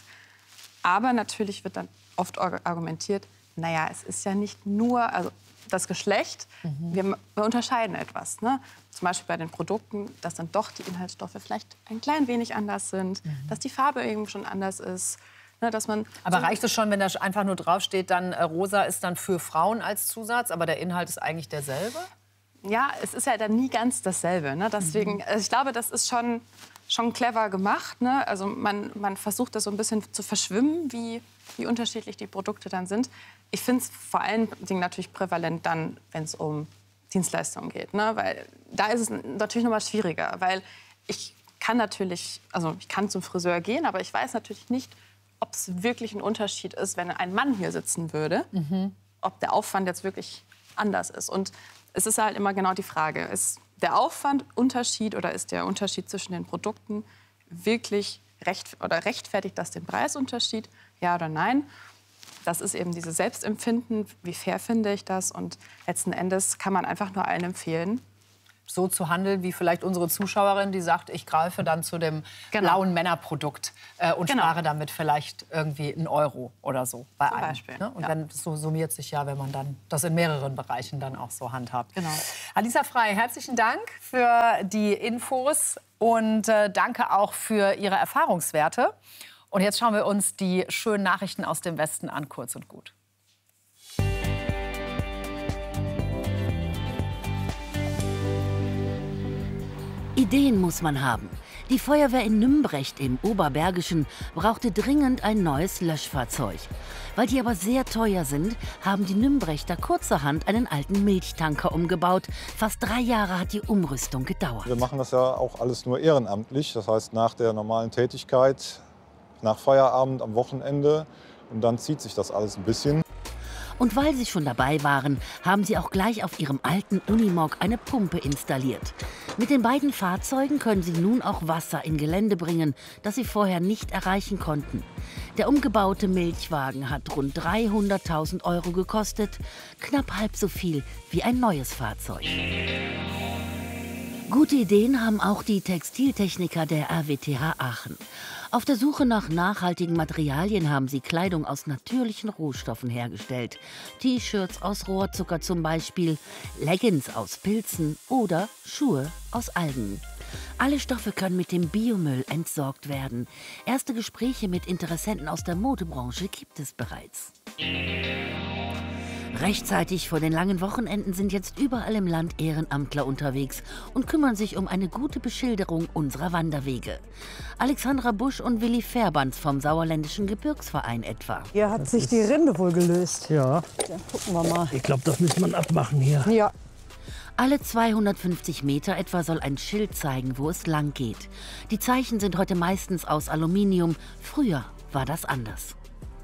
Aber natürlich wird dann oft argumentiert, naja, es ist ja nicht nur also das Geschlecht, mhm. wir, wir unterscheiden etwas. Ne? Zum Beispiel bei den Produkten, dass dann doch die Inhaltsstoffe vielleicht ein klein wenig anders sind, mhm. dass die Farbe eben schon anders ist. Ne, dass man aber so reicht es schon, wenn da einfach nur draufsteht, dann äh, rosa ist dann für Frauen als Zusatz, aber der Inhalt ist eigentlich derselbe? Ja, es ist ja dann nie ganz dasselbe. Ne? Deswegen, mhm. also ich glaube, das ist schon, schon clever gemacht. Ne? Also man, man versucht das so ein bisschen zu verschwimmen, wie, wie unterschiedlich die Produkte dann sind. Ich finde es vor allen Dingen natürlich prävalent dann, wenn es um Dienstleistungen geht. Ne? Weil da ist es natürlich noch mal schwieriger. Weil ich kann natürlich, also ich kann zum Friseur gehen, aber ich weiß natürlich nicht, ob es wirklich ein Unterschied ist, wenn ein Mann hier sitzen würde. Mhm. Ob der Aufwand jetzt wirklich anders ist. Und es ist halt immer genau die Frage, ist der Aufwand Unterschied oder ist der Unterschied zwischen den Produkten wirklich recht, oder rechtfertigt das den Preisunterschied? Ja oder nein? das ist eben dieses Selbstempfinden, wie fair finde ich das. Und letzten Endes kann man einfach nur allen empfehlen, so zu handeln, wie vielleicht unsere Zuschauerin, die sagt, ich greife dann zu dem Genau. blauen Männerprodukt äh, und Genau. spare damit vielleicht irgendwie einen Euro oder so bei Zum einem. Beispiel, Ne? Und ja. dann so summiert sich ja, wenn man dann das in mehreren Bereichen dann auch so handhabt. Genau. Alisa Frey, herzlichen Dank für die Infos und äh, danke auch für Ihre Erfahrungswerte. Und jetzt schauen wir uns die schönen Nachrichten aus dem Westen an, kurz und gut. Ideen muss man haben. Die Feuerwehr in Nümbrecht im Oberbergischen brauchte dringend ein neues Löschfahrzeug. Weil die aber sehr teuer sind, haben die Nümbrechter kurzerhand einen alten Milchtanker umgebaut. Fast drei Jahre hat die Umrüstung gedauert. Wir machen das ja auch alles nur ehrenamtlich. Das heißt, nach der normalen Tätigkeit, nach Feierabend, am Wochenende. Und dann zieht sich das alles ein bisschen. Und weil sie schon dabei waren, haben sie auch gleich auf ihrem alten Unimog eine Pumpe installiert. Mit den beiden Fahrzeugen können sie nun auch Wasser in Gelände bringen, das sie vorher nicht erreichen konnten. Der umgebaute Milchwagen hat rund dreihunderttausend Euro gekostet, knapp halb so viel wie ein neues Fahrzeug. Gute Ideen haben auch die Textiltechniker der R W T H Aachen. Auf der Suche nach nachhaltigen Materialien haben sie Kleidung aus natürlichen Rohstoffen hergestellt. T-Shirts aus Rohrzucker zum Beispiel, Leggings aus Pilzen oder Schuhe aus Algen. Alle Stoffe können mit dem Biomüll entsorgt werden. Erste Gespräche mit Interessenten aus der Modebranche gibt es bereits. Rechtzeitig vor den langen Wochenenden sind jetzt überall im Land Ehrenamtler unterwegs und kümmern sich um eine gute Beschilderung unserer Wanderwege. Alexandra Busch und Willi Fährbands vom Sauerländischen Gebirgsverein etwa. Hier hat sich die Rinde wohl gelöst. Ja. Ja, gucken wir mal. Ich glaube, das muss man abmachen hier. Ja. Alle zweihundertfünfzig Meter etwa soll ein Schild zeigen, wo es lang geht. Die Zeichen sind heute meistens aus Aluminium. Früher war das anders.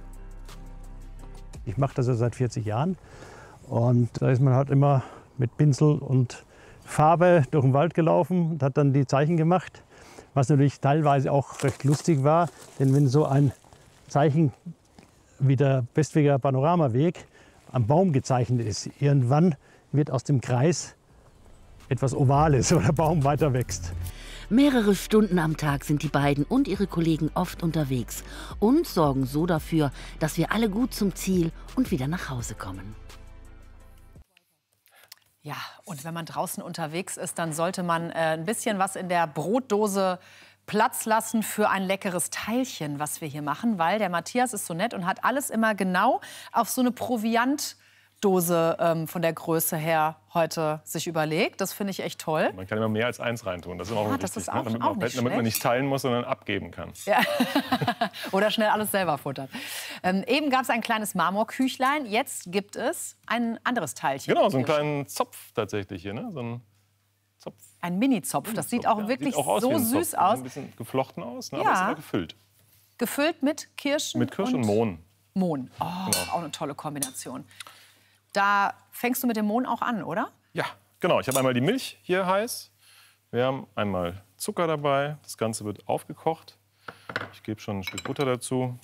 Ich mache das ja seit vierzig Jahren und da ist man halt immer mit Pinsel und Farbe durch den Wald gelaufen und hat dann die Zeichen gemacht, was natürlich teilweise auch recht lustig war, denn wenn so ein Zeichen wie der Bestweger Panoramaweg am Baum gezeichnet ist, irgendwann wird aus dem Kreis etwas Ovales, wo der Baum weiter wächst. Mehrere Stunden am Tag sind die beiden und ihre Kollegen oft unterwegs und sorgen so dafür, dass wir alle gut zum Ziel und wieder nach Hause kommen. Ja, und wenn man draußen unterwegs ist, dann sollte man äh, ein bisschen was in der Brotdose Platz lassen für ein leckeres Teilchen, was wir hier machen, weil der Matthias ist so nett und hat alles immer genau auf so eine Proviant Dose ähm, von der Größe her heute sich überlegt. Das finde ich echt toll. Man kann immer mehr als eins reintun. Das ist immer Ja, auch das wichtig, ist auch- ne? damit, auch man, nicht damit man schlecht. nicht teilen muss, sondern abgeben kann. Ja. Oder schnell alles selber futtern. Ähm, eben gab es ein kleines Marmorküchlein. Jetzt gibt es ein anderes Teilchen. Genau, so einen kleinen Zopf tatsächlich hier. Ne? So ein Zopf. Ein Mini-Zopf. Das sieht auch Ja, wirklich sieht auch aus wie so ein süß Zopf. aus. Ein bisschen geflochten aus, ne? Ja. aber ist aber gefüllt. Gefüllt mit Kirschen Mit Kirsch und Mohn. Mohn. Oh, Genau. auch eine tolle Kombination. Da fängst du mit dem Mohn auch an, oder? Ja, genau. Ich habe einmal die Milch hier heiß. Wir haben einmal Zucker dabei. Das Ganze wird aufgekocht. Ich gebe schon ein Stück Butter dazu.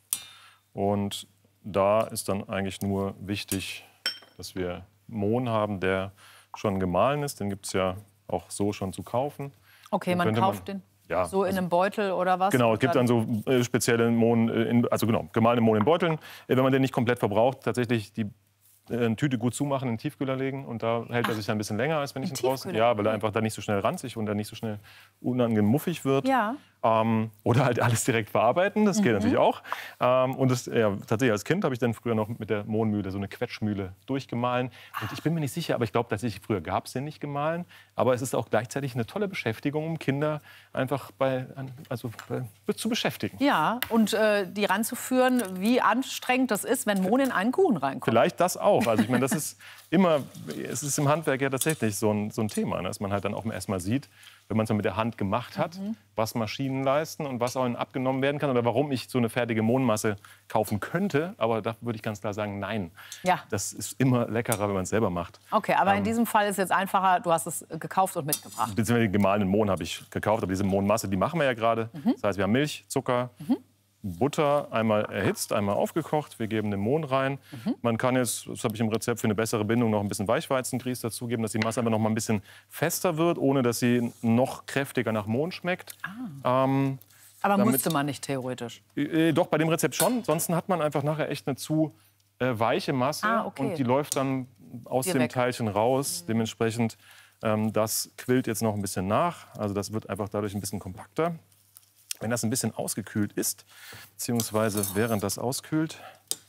Und da ist dann eigentlich nur wichtig, dass wir Mohn haben, der schon gemahlen ist. Den gibt es ja auch so schon zu kaufen. Okay, Den man könnte kauft den ja, so in einem Beutel oder was? Genau, es gibt dann so äh, spezielle Mohn, äh, in, also genau, gemahlene Mohn in Beuteln. Äh, wenn man den nicht komplett verbraucht, tatsächlich die äh, eine Tüte gut zumachen, in den Tiefkühler legen und da hält er sich dann ein bisschen länger, als wenn ich ihn draußen. Tiefkühler? Ja, weil er einfach dann nicht so schnell ranzig und dann nicht so schnell unangenehm muffig wird. Ja. Ähm, oder halt alles direkt verarbeiten, das geht Mhm. natürlich auch. Ähm, und das, ja, tatsächlich als Kind habe ich dann früher noch mit der Mohnmühle so eine Quetschmühle durchgemahlen. Und ich bin mir nicht sicher, aber ich glaube tatsächlich, früher gab es den nicht gemahlen. Aber es ist auch gleichzeitig eine tolle Beschäftigung, um Kinder einfach bei, also bei, zu beschäftigen. Ja, und äh, die ranzuführen, wie anstrengend das ist, wenn Mohn in einen Kuchen reinkommt. Vielleicht das auch. Also ich meine, das ist immer, es ist im Handwerk ja tatsächlich so ein, so ein Thema, ne? Dass man halt dann auch erst mal sieht, wenn man es mit der Hand gemacht hat, Mhm. was Maschinen leisten und was auch abgenommen werden kann oder warum ich so eine fertige Mohnmasse kaufen könnte. Aber da würde ich ganz klar sagen, nein. Ja. Das ist immer leckerer, wenn man es selber macht. Okay, aber in Ähm, diesem Fall ist jetzt einfacher, du hast es gekauft und mitgebracht. Beziehungsweise den gemahlenen Mohn habe ich gekauft, aber diese Mohnmasse, die machen wir ja gerade. Mhm. Das heißt, wir haben Milch, Zucker, Butter einmal erhitzt, einmal aufgekocht. Wir geben den Mohn rein. Mhm. Man kann jetzt, das habe ich im Rezept für eine bessere Bindung, noch ein bisschen Weichweizengrieß dazugeben, dass die Masse aber noch mal ein bisschen fester wird, ohne dass sie noch kräftiger nach Mohn schmeckt. Ah. Ähm, aber damit, musste man nicht theoretisch? Äh, doch, bei dem Rezept schon. Sonst hat man einfach nachher echt eine zu äh, weiche Masse. Ah, okay. Und die läuft dann aus Hier dem weg. Teilchen raus. Mhm. Dementsprechend, ähm, das quillt jetzt noch ein bisschen nach. Also das wird einfach dadurch ein bisschen kompakter. Wenn das ein bisschen ausgekühlt ist, beziehungsweise während das auskühlt...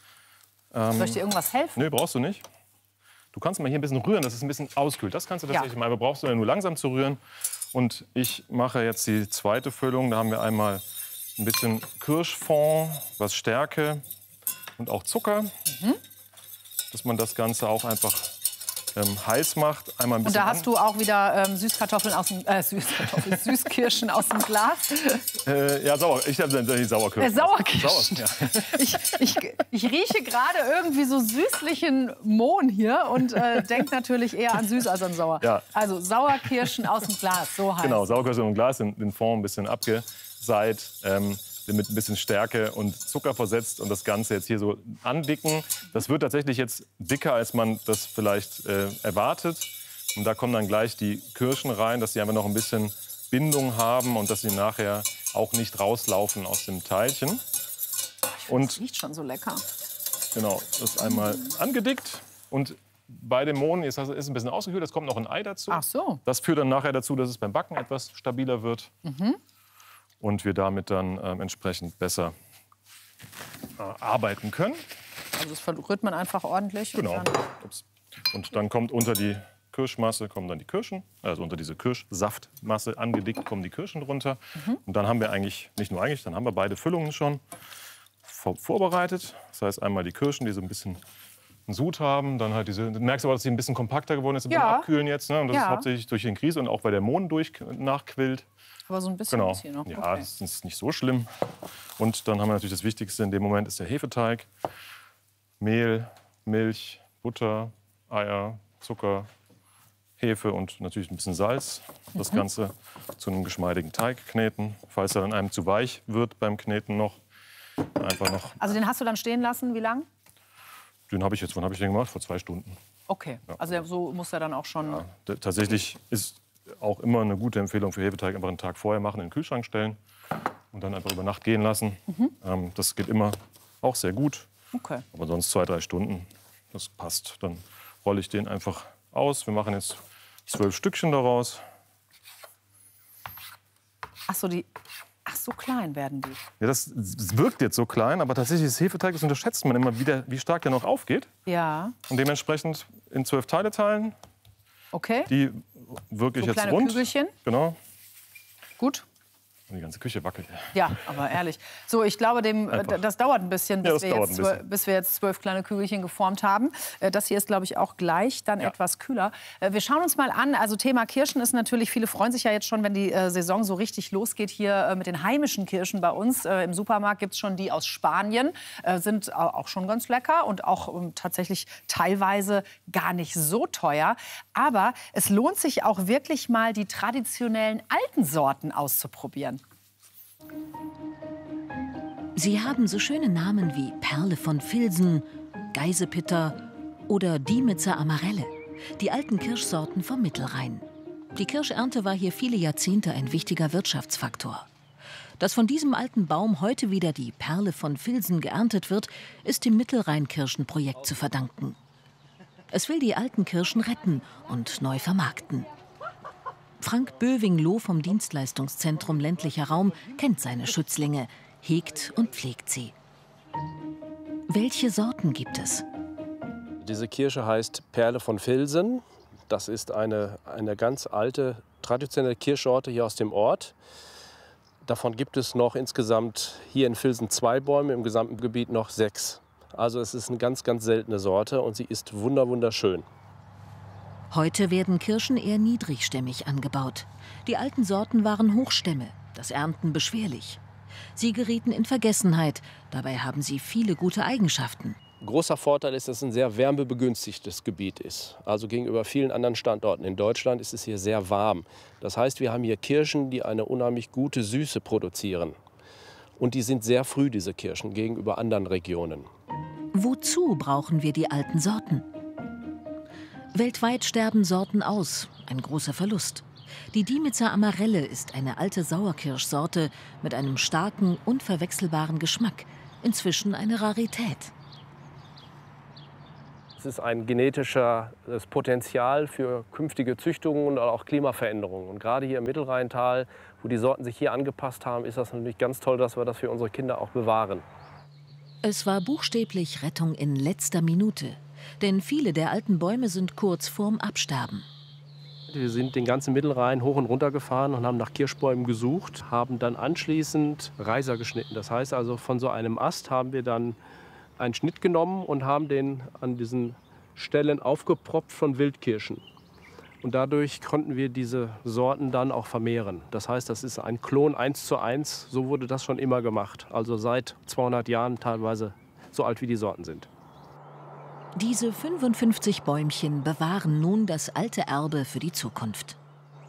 Ähm, Soll ich dir irgendwas helfen? Nö, brauchst du nicht. Du kannst mal hier ein bisschen rühren, dass es ein bisschen auskühlt. Das kannst du tatsächlich ja. mal, aber brauchst du ja nur langsam zu rühren. Und ich mache jetzt die zweite Füllung. Da haben wir einmal ein bisschen Kirschfond, was Stärke und auch Zucker. Mhm. Dass man das Ganze auch einfach ähm, heiß macht. Einmal ein bisschen und da hast du auch wieder ähm, Süßkartoffeln aus dem äh, Süßkartoffeln, Süßkirschen aus dem Glas. Äh, ja, sauer. Ich habe die Sauerkirschen. Äh, Sauerkirschen. Sauer, ja. ich, ich, ich rieche gerade irgendwie so süßlichen Mohn hier und äh, denke natürlich eher an süß als an sauer. Ja. Also Sauerkirschen aus dem Glas, so heißt Genau, Sauerkirschen im Glas, den, den Fond ein bisschen abgeseit. Ähm, mit ein bisschen Stärke und Zucker versetzt und das Ganze jetzt hier so andicken. Das wird tatsächlich jetzt dicker, als man das vielleicht äh, erwartet. Und da kommen dann gleich die Kirschen rein, dass sie einfach noch ein bisschen Bindung haben und dass sie nachher auch nicht rauslaufen aus dem Teilchen. Und das riecht schon so lecker. Genau, das einmal angedickt. Und bei dem Mohn ist es ein bisschen ausgekühlt, es kommt noch ein Ei dazu. Ach so. Das führt dann nachher dazu, dass es beim Backen etwas stabiler wird. Mhm. Und wir damit dann äh, entsprechend besser äh, arbeiten können. Also das verrührt man einfach ordentlich. Genau. Und dann, Ups. Und dann kommt unter die Kirschmasse kommen dann die Kirschen, also unter diese Kirschsaftmasse angedickt kommen die Kirschen drunter. Mhm. Und dann haben wir eigentlich, nicht nur eigentlich, dann haben wir beide Füllungen schon vor, vorbereitet. Das heißt einmal die Kirschen, die so ein bisschen einen Sud haben, dann halt diese, du merkst aber, dass sie ein bisschen kompakter geworden ist ja. beim Abkühlen jetzt. Ne? Und das ja. ist hauptsächlich durch den Grieß und auch weil der Mohn durch nachquillt. Aber so ein bisschen genau. ist hier noch. Ja, okay. das ist nicht so schlimm. Und dann haben wir natürlich das Wichtigste in dem Moment ist der Hefeteig. Mehl, Milch, Butter, Eier, Zucker, Hefe und natürlich ein bisschen Salz. Das mhm. Ganze zu einem geschmeidigen Teig kneten. Falls er dann einem zu weich wird beim Kneten noch, einfach noch. Also den hast du dann stehen lassen, wie lang? Den habe ich jetzt, wann habe ich den gemacht? Vor zwei Stunden. Okay, ja. Also so muss er dann auch schon... Ja, tatsächlich ist auch immer eine gute Empfehlung für Hefeteig, einfach einen Tag vorher machen, in den Kühlschrank stellen und dann einfach über Nacht gehen lassen. Mhm. Ähm, das geht immer auch sehr gut. Okay. Aber sonst zwei, drei Stunden, das passt. Dann rolle ich den einfach aus. Wir machen jetzt zwölf Stückchen daraus. Ach so, die... Ach, so klein werden die. Ja, das wirkt jetzt so klein, aber tatsächlich ist Hefeteig, das unterschätzt man immer wieder, wie stark der noch aufgeht. Ja. Und dementsprechend in zwölf Teile teilen. Okay. Die wirklich so jetzt kleine rund. Kügelchen. Genau. Gut. Und die ganze Küche wackelt. Ja, aber ehrlich. So, ich glaube, dem, Einfach. das dauert ein bisschen, bis, Ja, das wir dauert jetzt ein zwölf, bisschen. bis wir jetzt zwölf kleine Kügelchen geformt haben. Äh, Das hier ist, glaube ich, auch gleich dann Ja. etwas kühler. Äh, Wir schauen uns mal an. Also Thema Kirschen ist natürlich, viele freuen sich ja jetzt schon, wenn die äh, Saison so richtig losgeht hier äh, mit den heimischen Kirschen bei uns. Äh, Im Supermarkt gibt es schon die aus Spanien. Äh, Sind au- auch schon ganz lecker und auch ähm, tatsächlich teilweise gar nicht so teuer. Aber es lohnt sich auch wirklich mal, die traditionellen alten Sorten auszuprobieren. Sie haben so schöne Namen wie Perle von Vilsen, Geisepitter oder Diemitzer Amarelle, die alten Kirschsorten vom Mittelrhein. Die Kirschernte war hier viele Jahrzehnte ein wichtiger Wirtschaftsfaktor. Dass von diesem alten Baum heute wieder die Perle von Vilsen geerntet wird, ist dem Mittelrheinkirschenprojekt zu verdanken. Es will die alten Kirschen retten und neu vermarkten. Frank Böwing-Loh vom Dienstleistungszentrum Ländlicher Raum kennt seine Schützlinge, hegt und pflegt sie. Welche Sorten gibt es? Diese Kirsche heißt Perle von Vilsen. Das ist eine, eine ganz alte, traditionelle Kirschsorte hier aus dem Ort. Davon gibt es noch insgesamt hier in Vilsen zwei Bäume, im gesamten Gebiet noch sechs. Also es ist eine ganz, ganz seltene Sorte und sie ist wunder, wunderschön. Heute werden Kirschen eher niedrigstämmig angebaut. Die alten Sorten waren Hochstämme, das Ernten beschwerlich. Sie gerieten in Vergessenheit, dabei haben sie viele gute Eigenschaften. Großer Vorteil ist, dass es ein sehr wärmebegünstigtes Gebiet ist. Also gegenüber vielen anderen Standorten in Deutschland ist es hier sehr warm. Das heißt, wir haben hier Kirschen, die eine unheimlich gute Süße produzieren. Und die sind sehr früh, diese Kirschen, gegenüber anderen Regionen. Wozu brauchen wir die alten Sorten? Weltweit sterben Sorten aus, ein großer Verlust. Die Diemitzer Amarelle ist eine alte Sauerkirschsorte mit einem starken, unverwechselbaren Geschmack. Inzwischen eine Rarität. Es ist ein genetisches Potenzial für künftige Züchtungen und auch Klimaveränderungen. Und gerade hier im Mittelrheintal, wo die Sorten sich hier angepasst haben, ist das natürlich ganz toll, dass wir das für unsere Kinder auch bewahren. Es war buchstäblich Rettung in letzter Minute. Denn viele der alten Bäume sind kurz vorm Absterben. Wir sind den ganzen Mittelrhein hoch und runter gefahren und haben nach Kirschbäumen gesucht, haben dann anschließend Reiser geschnitten. Das heißt also, von so einem Ast haben wir dann einen Schnitt genommen und haben den an diesen Stellen aufgepropft von Wildkirschen. Und dadurch konnten wir diese Sorten dann auch vermehren. Das heißt, das ist ein Klon eins zu eins. So wurde das schon immer gemacht. Also seit zweihundert Jahren teilweise so alt wie die Sorten sind. Diese fünfundfünfzig Bäumchen bewahren nun das alte Erbe für die Zukunft.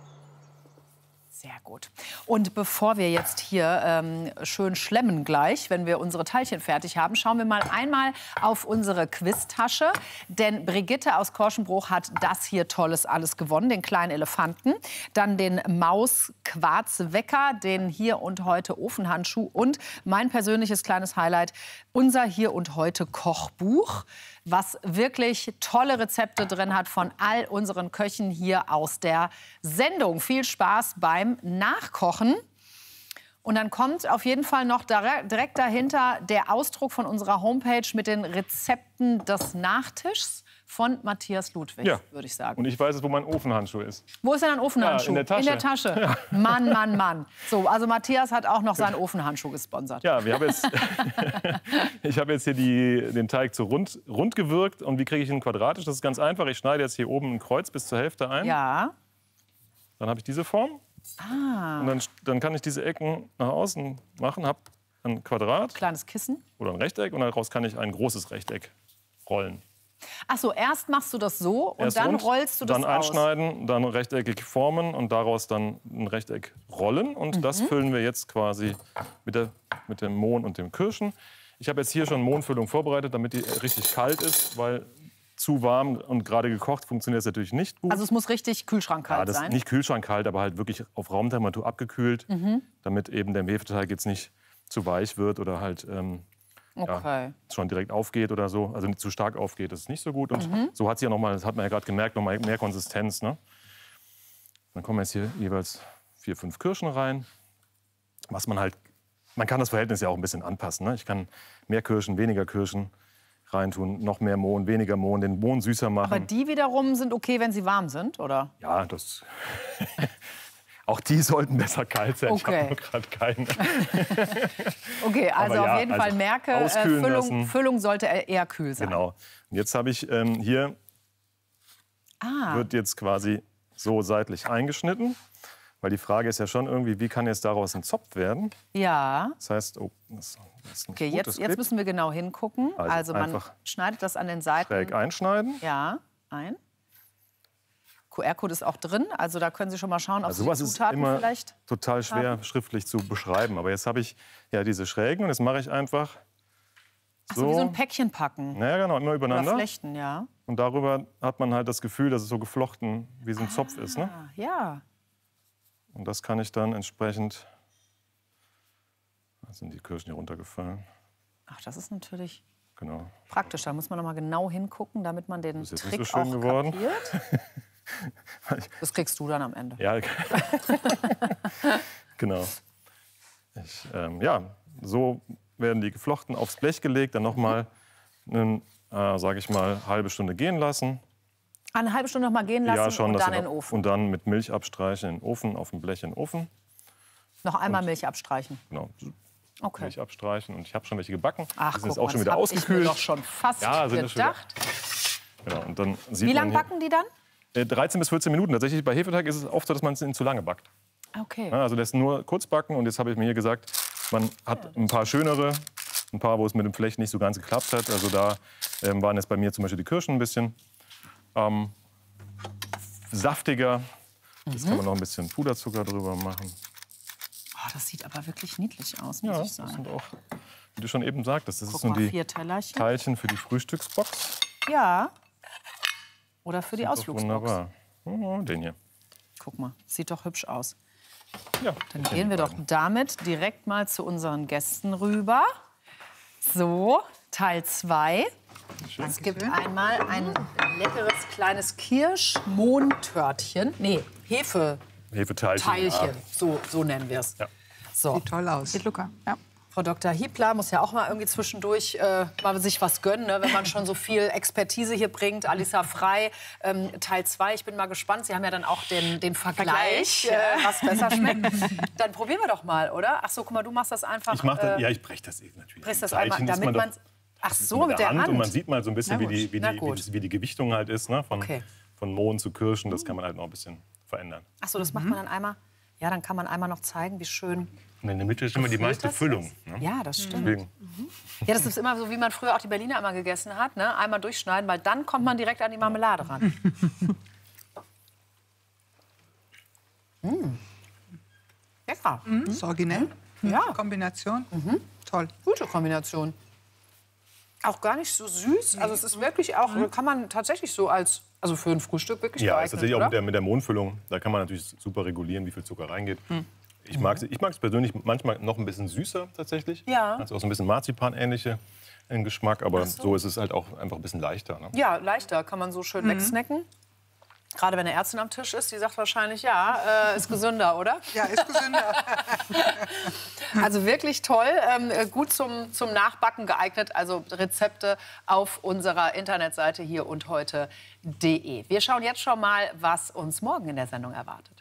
Sehr gut. Und bevor wir jetzt hier ähm, schön schlemmen gleich, wenn wir unsere Teilchen fertig haben, schauen wir mal einmal auf unsere Quiztasche. Denn Brigitte aus Korschenbruch hat das hier Tolles alles gewonnen, den kleinen Elefanten. Dann den Maus-Quarz-Wecker, den Hier und Heute Ofenhandschuh und mein persönliches kleines Highlight, unser Hier und Heute Kochbuch, was wirklich tolle Rezepte drin hat von all unseren Köchen hier aus der Sendung. Viel Spaß beim Nachkochen. Und dann kommt auf jeden Fall noch direkt dahinter der Ausdruck von unserer Homepage mit den Rezepten des Nachtischs von Matthias Ludwig, ja, würde ich sagen. Und ich weiß jetzt, wo mein Ofenhandschuh ist. Wo ist denn ein Ofenhandschuh? Ja, in der Tasche. In der Tasche. Ja. Mann, Mann, Mann. So, also Matthias hat auch noch seinen Ofenhandschuh gesponsert. Ja, wir haben jetzt, ich habe jetzt hier die, den Teig zu rund, rund gewirkt. Und wie kriege ich ihn quadratisch? Das ist ganz einfach. Ich schneide jetzt hier oben ein Kreuz bis zur Hälfte ein. Ja. Dann habe ich diese Form. Ah. Und dann, dann kann ich diese Ecken nach außen machen. Habe ein Quadrat. Kleines Kissen. Oder ein Rechteck. Und daraus kann ich ein großes Rechteck rollen. Ach so, erst machst du das so und Erst dann rund, rollst du das dann aus. einschneiden, dann rechteckig formen und daraus dann ein Rechteck rollen. Und Mhm. das füllen wir jetzt quasi mit, der, mit dem Mohn und dem Kirschen. Ich habe jetzt hier schon Mohnfüllung vorbereitet, damit die richtig kalt ist, weil zu warm und gerade gekocht funktioniert es natürlich nicht gut. Also es muss richtig kühlschrankkalt ja, das sein. Nicht kühlschrankkalt, aber halt wirklich auf Raumtemperatur abgekühlt, Mhm. damit eben der Hefeteig jetzt nicht zu weich wird oder halt ähm, Okay. ja, schon direkt aufgeht oder so. Also nicht zu stark aufgeht, das ist nicht so gut. Und Mhm. so hat sie ja noch mal, das hat man ja gerade gemerkt, noch mal mehr Konsistenz. Ne? Dann kommen jetzt hier jeweils vier, fünf Kirschen rein. Was man halt, man kann das Verhältnis ja auch ein bisschen anpassen. Ne? Ich kann mehr Kirschen, weniger Kirschen reintun, noch mehr Mohn, weniger Mohn, den Mohn süßer machen. Aber die wiederum sind okay, wenn sie warm sind, oder? Ja, das. Auch die sollten besser kalt sein. Okay. Ich habe gerade keinen. Okay, also Aber ja, auf jeden also Fall merke, äh, auskühlen Füllung, lassen. Füllung sollte eher kühl sein. Genau. Und jetzt habe ich ähm, hier, Ah, wird jetzt quasi so seitlich eingeschnitten. Weil die Frage ist ja schon irgendwie, wie kann jetzt daraus ein Zopf werden? ja. Das heißt, oh, das ist nicht Okay, gut, jetzt, das jetzt klebt. müssen wir genau hingucken. Also Also, man einfach schneidet das an den Seiten. Schräg einschneiden. Ja, ein. Q R-Code ist auch drin, also da können Sie schon mal schauen, ob Also Sie sowas die ist Zutaten immer vielleicht total schwer haben. schriftlich zu beschreiben. Aber jetzt habe ich ja diese Schrägen und jetzt mache ich einfach Ach so, wie so ein Päckchen packen. Ja, genau, immer übereinander. Oder flechten, ja. Und darüber hat man halt das Gefühl, dass es so geflochten wie so ein Zopf ist. Ne? Ah, ja. Und das kann ich dann entsprechend. Da sind die Kirschen hier runtergefallen. Ach, das ist natürlich Genau. praktisch. Da muss man noch mal genau hingucken, damit man den Das ist jetzt Trick nicht so schön auch geworden. kapiert. Das kriegst du dann am Ende. Ja, genau. Ich, ähm, ja, so werden die geflochten aufs Blech gelegt, dann noch mal eine, äh, sage ich mal, halbe Stunde gehen lassen. Eine halbe Stunde noch mal gehen lassen ja, schon, und dass dann sie in den noch- Ofen. Und dann mit Milch abstreichen in den Ofen, auf dem Blech in den Ofen. Noch einmal Milch abstreichen. Genau. Okay. Milch abstreichen. Und ich habe schon welche gebacken. Ach, die sind guck jetzt auch mal, schon das wieder hab ich mir ausgekühlt. doch schon fast ja, sind schon wieder- gedacht. Genau. Und dann sieht Wie lange man hier- backen die dann? Äh, dreizehn bis vierzehn Minuten. Tatsächlich bei Hefeteig ist es oft so, dass man ihn zu lange backt. Okay. Ja, also das nur kurz backen. Und jetzt habe ich mir hier gesagt, man hat ein paar schönere, ein paar, wo es mit dem Flecht nicht so ganz geklappt hat. Also da ähm, waren jetzt bei mir zum Beispiel die Kirschen ein bisschen ähm, saftiger. Jetzt Mhm. kann man noch ein bisschen Puderzucker drüber machen. Oh, das sieht aber wirklich niedlich aus, muss Ja, ich das sagen. sind auch, wie du schon eben sagtest, das Guck sind mal, die vier Tellerchen. Teilchen für die Frühstücksbox. Ja. Oder für die Sieht doch Ausflugsbox. Wunderbar. Oh, den hier. Guck mal, sieht doch hübsch aus. Ja, Dann gehen wir doch damit direkt mal zu unseren Gästen rüber. So, Teil zwei. Es gibt einmal ein leckeres kleines Kirschmohntörtchen. Nee, Hefe. Hefeteilchen. Teilchen, Ja. so, so nennen wir es. Ja. So. Sieht toll aus. Sieht Luca. Ja. Frau Doktor Hiebler muss ja auch mal irgendwie zwischendurch äh, mal sich was gönnen, ne? Wenn man schon so viel Expertise hier bringt. Alisa Frei, ähm, Teil zwei. Ich bin mal gespannt. Sie haben ja dann auch den, den Vergleich, Vergleich. äh, was besser schmeckt. Dann probieren wir doch mal, oder? Ach so, guck mal, du machst das einfach. Ich mach das, äh, ja, ich breche das eben natürlich. brichst das Teilchen einmal, isst damit man man. doch Ach so, mit der Hand. Und man sieht mal so ein bisschen, Na wie die, gut. wie, Na die, wie, gut. die, wie die Gewichtung halt ist. Ne? Von, Okay. von Mohn zu Kirschen, das kann man halt noch ein bisschen verändern. Ach so, das macht man dann einmal. Ja, dann kann man einmal noch zeigen, wie schön. Und in der Mitte ist immer die gefüllt meiste das Füllung. ist. Ne? Ja, das stimmt. Deswegen. Ja, das ist immer so, wie man früher auch die Berliner immer gegessen hat. Ne? Einmal durchschneiden, weil dann kommt man direkt an die Marmelade ran. mmh. Lecker. Mhm. Ist originell. Ja. Kombination. Mhm. Toll. Gute Kombination. Auch gar nicht so süß. Also es ist wirklich auch, kann man tatsächlich so als, also für ein Frühstück wirklich Ja, geeignet, ist tatsächlich auch oder? mit der, mit der Mohnfüllung. Da kann man natürlich super regulieren, wie viel Zucker reingeht. Hm. Ich mag es ich mag's persönlich manchmal noch ein bisschen süßer tatsächlich. Ja. Also auch so ein bisschen Marzipan-ähnliche im Geschmack. Aber Ach so. so ist es halt auch einfach ein bisschen leichter. Ne? Ja, leichter, kann man so schön Mhm. wegsnacken. Gerade wenn eine Ärztin am Tisch ist, die sagt wahrscheinlich, ja, äh, ist gesünder, oder? Ja, ist gesünder. Also wirklich toll, ähm, gut zum, zum Nachbacken geeignet. Also Rezepte auf unserer Internetseite hier und heute punkt de. Wir schauen jetzt schon mal, was uns morgen in der Sendung erwartet.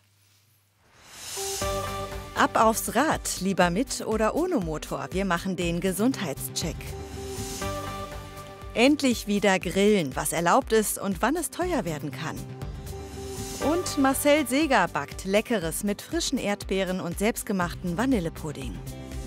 Ab aufs Rad, lieber mit oder ohne Motor. Wir machen den Gesundheitscheck. Endlich wieder grillen, was erlaubt ist und wann es teuer werden kann. Und Marcel Seeger backt Leckeres mit frischen Erdbeeren und selbstgemachten Vanillepudding.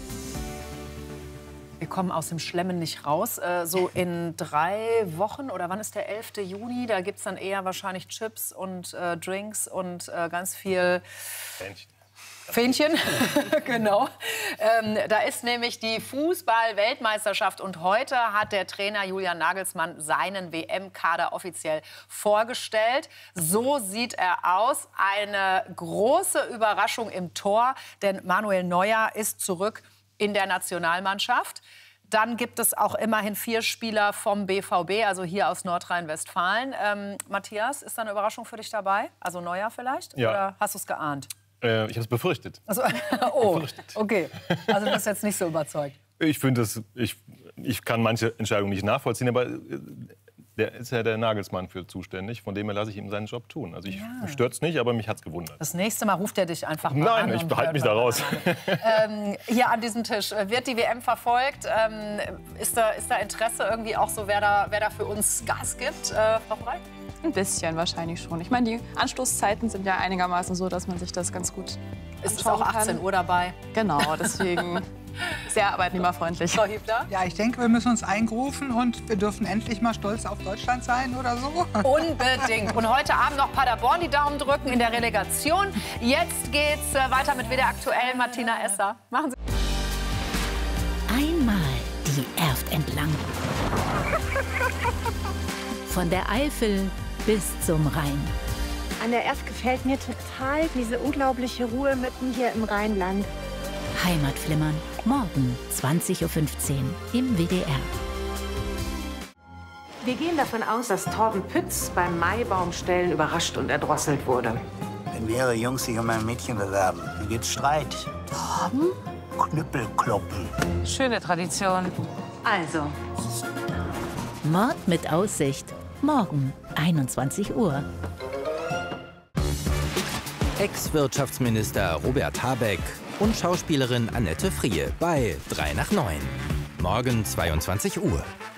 Wir kommen aus dem Schlemmen nicht raus. Äh, so in drei Wochen oder wann ist der elfte Juni? Da gibt es dann eher wahrscheinlich Chips und äh, Drinks und äh, ganz viel Fähnchen. Genau. Ähm, da ist nämlich die Fußball-Weltmeisterschaft und heute hat der Trainer Julian Nagelsmann seinen W M-Kader offiziell vorgestellt. So sieht er aus. Eine große Überraschung im Tor, denn Manuel Neuer ist zurück in der Nationalmannschaft. Dann gibt es auch immerhin vier Spieler vom B V B, also hier aus Nordrhein-Westfalen. Ähm, Matthias, ist da eine Überraschung für dich dabei? Also Neuer vielleicht? Ja. Oder hast du es geahnt? Äh, ich habe es befürchtet. Also, oh, okay. Also du bist jetzt nicht so überzeugt. Ich finde, ich, ich kann manche Entscheidungen nicht nachvollziehen, aber äh, der ist ja der Nagelsmann für zuständig. Von dem her lasse ich ihm seinen Job tun. Also ich Ja. stört es nicht, aber mich hat es gewundert. Das nächste Mal ruft er dich einfach mal an. Nein, ich und behalte hört mich mal da raus. Ähm, hier an diesem Tisch wird die W M verfolgt. Ähm, ist, da, ist da Interesse irgendwie auch so, wer da, wer da für uns Gas gibt? Äh, Frau Frey? Ein bisschen wahrscheinlich schon. Ich meine, die Anstoßzeiten sind ja einigermaßen so, dass man sich das ganz gut Ist es anschauen auch achtzehn kann. Uhr dabei? Genau, deswegen sehr arbeitnehmerfreundlich. Frau Hiebler? Ja, ich denke, wir müssen uns eingrufen und wir dürfen endlich mal stolz auf Deutschland sein oder so. Unbedingt. Und heute Abend noch Paderborn die Daumen drücken in der Relegation. Jetzt geht's äh, weiter mit W D R aktuell. Martina Esser. Machen Sie. Einmal die Erft entlang. Von der Eifel bis zum Rhein. An der Erft gefällt mir total diese unglaubliche Ruhe mitten hier im Rheinland. Heimatflimmern. Morgen zwanzig Uhr fünfzehn im W D R. Wir gehen davon aus, dass Torben Pütz beim Maibaumstellen überrascht und erdrosselt wurde. Wenn mehrere Jungs sich um ein Mädchen bewerben, dann gibt's Streit. Torben? Knüppelkloppen. Schöne Tradition. Also, Mord mit Aussicht. Morgen einundzwanzig Uhr. Ex-Wirtschaftsminister Robert Habeck und Schauspielerin Annette Frier bei drei nach neun. Morgen zweiundzwanzig Uhr.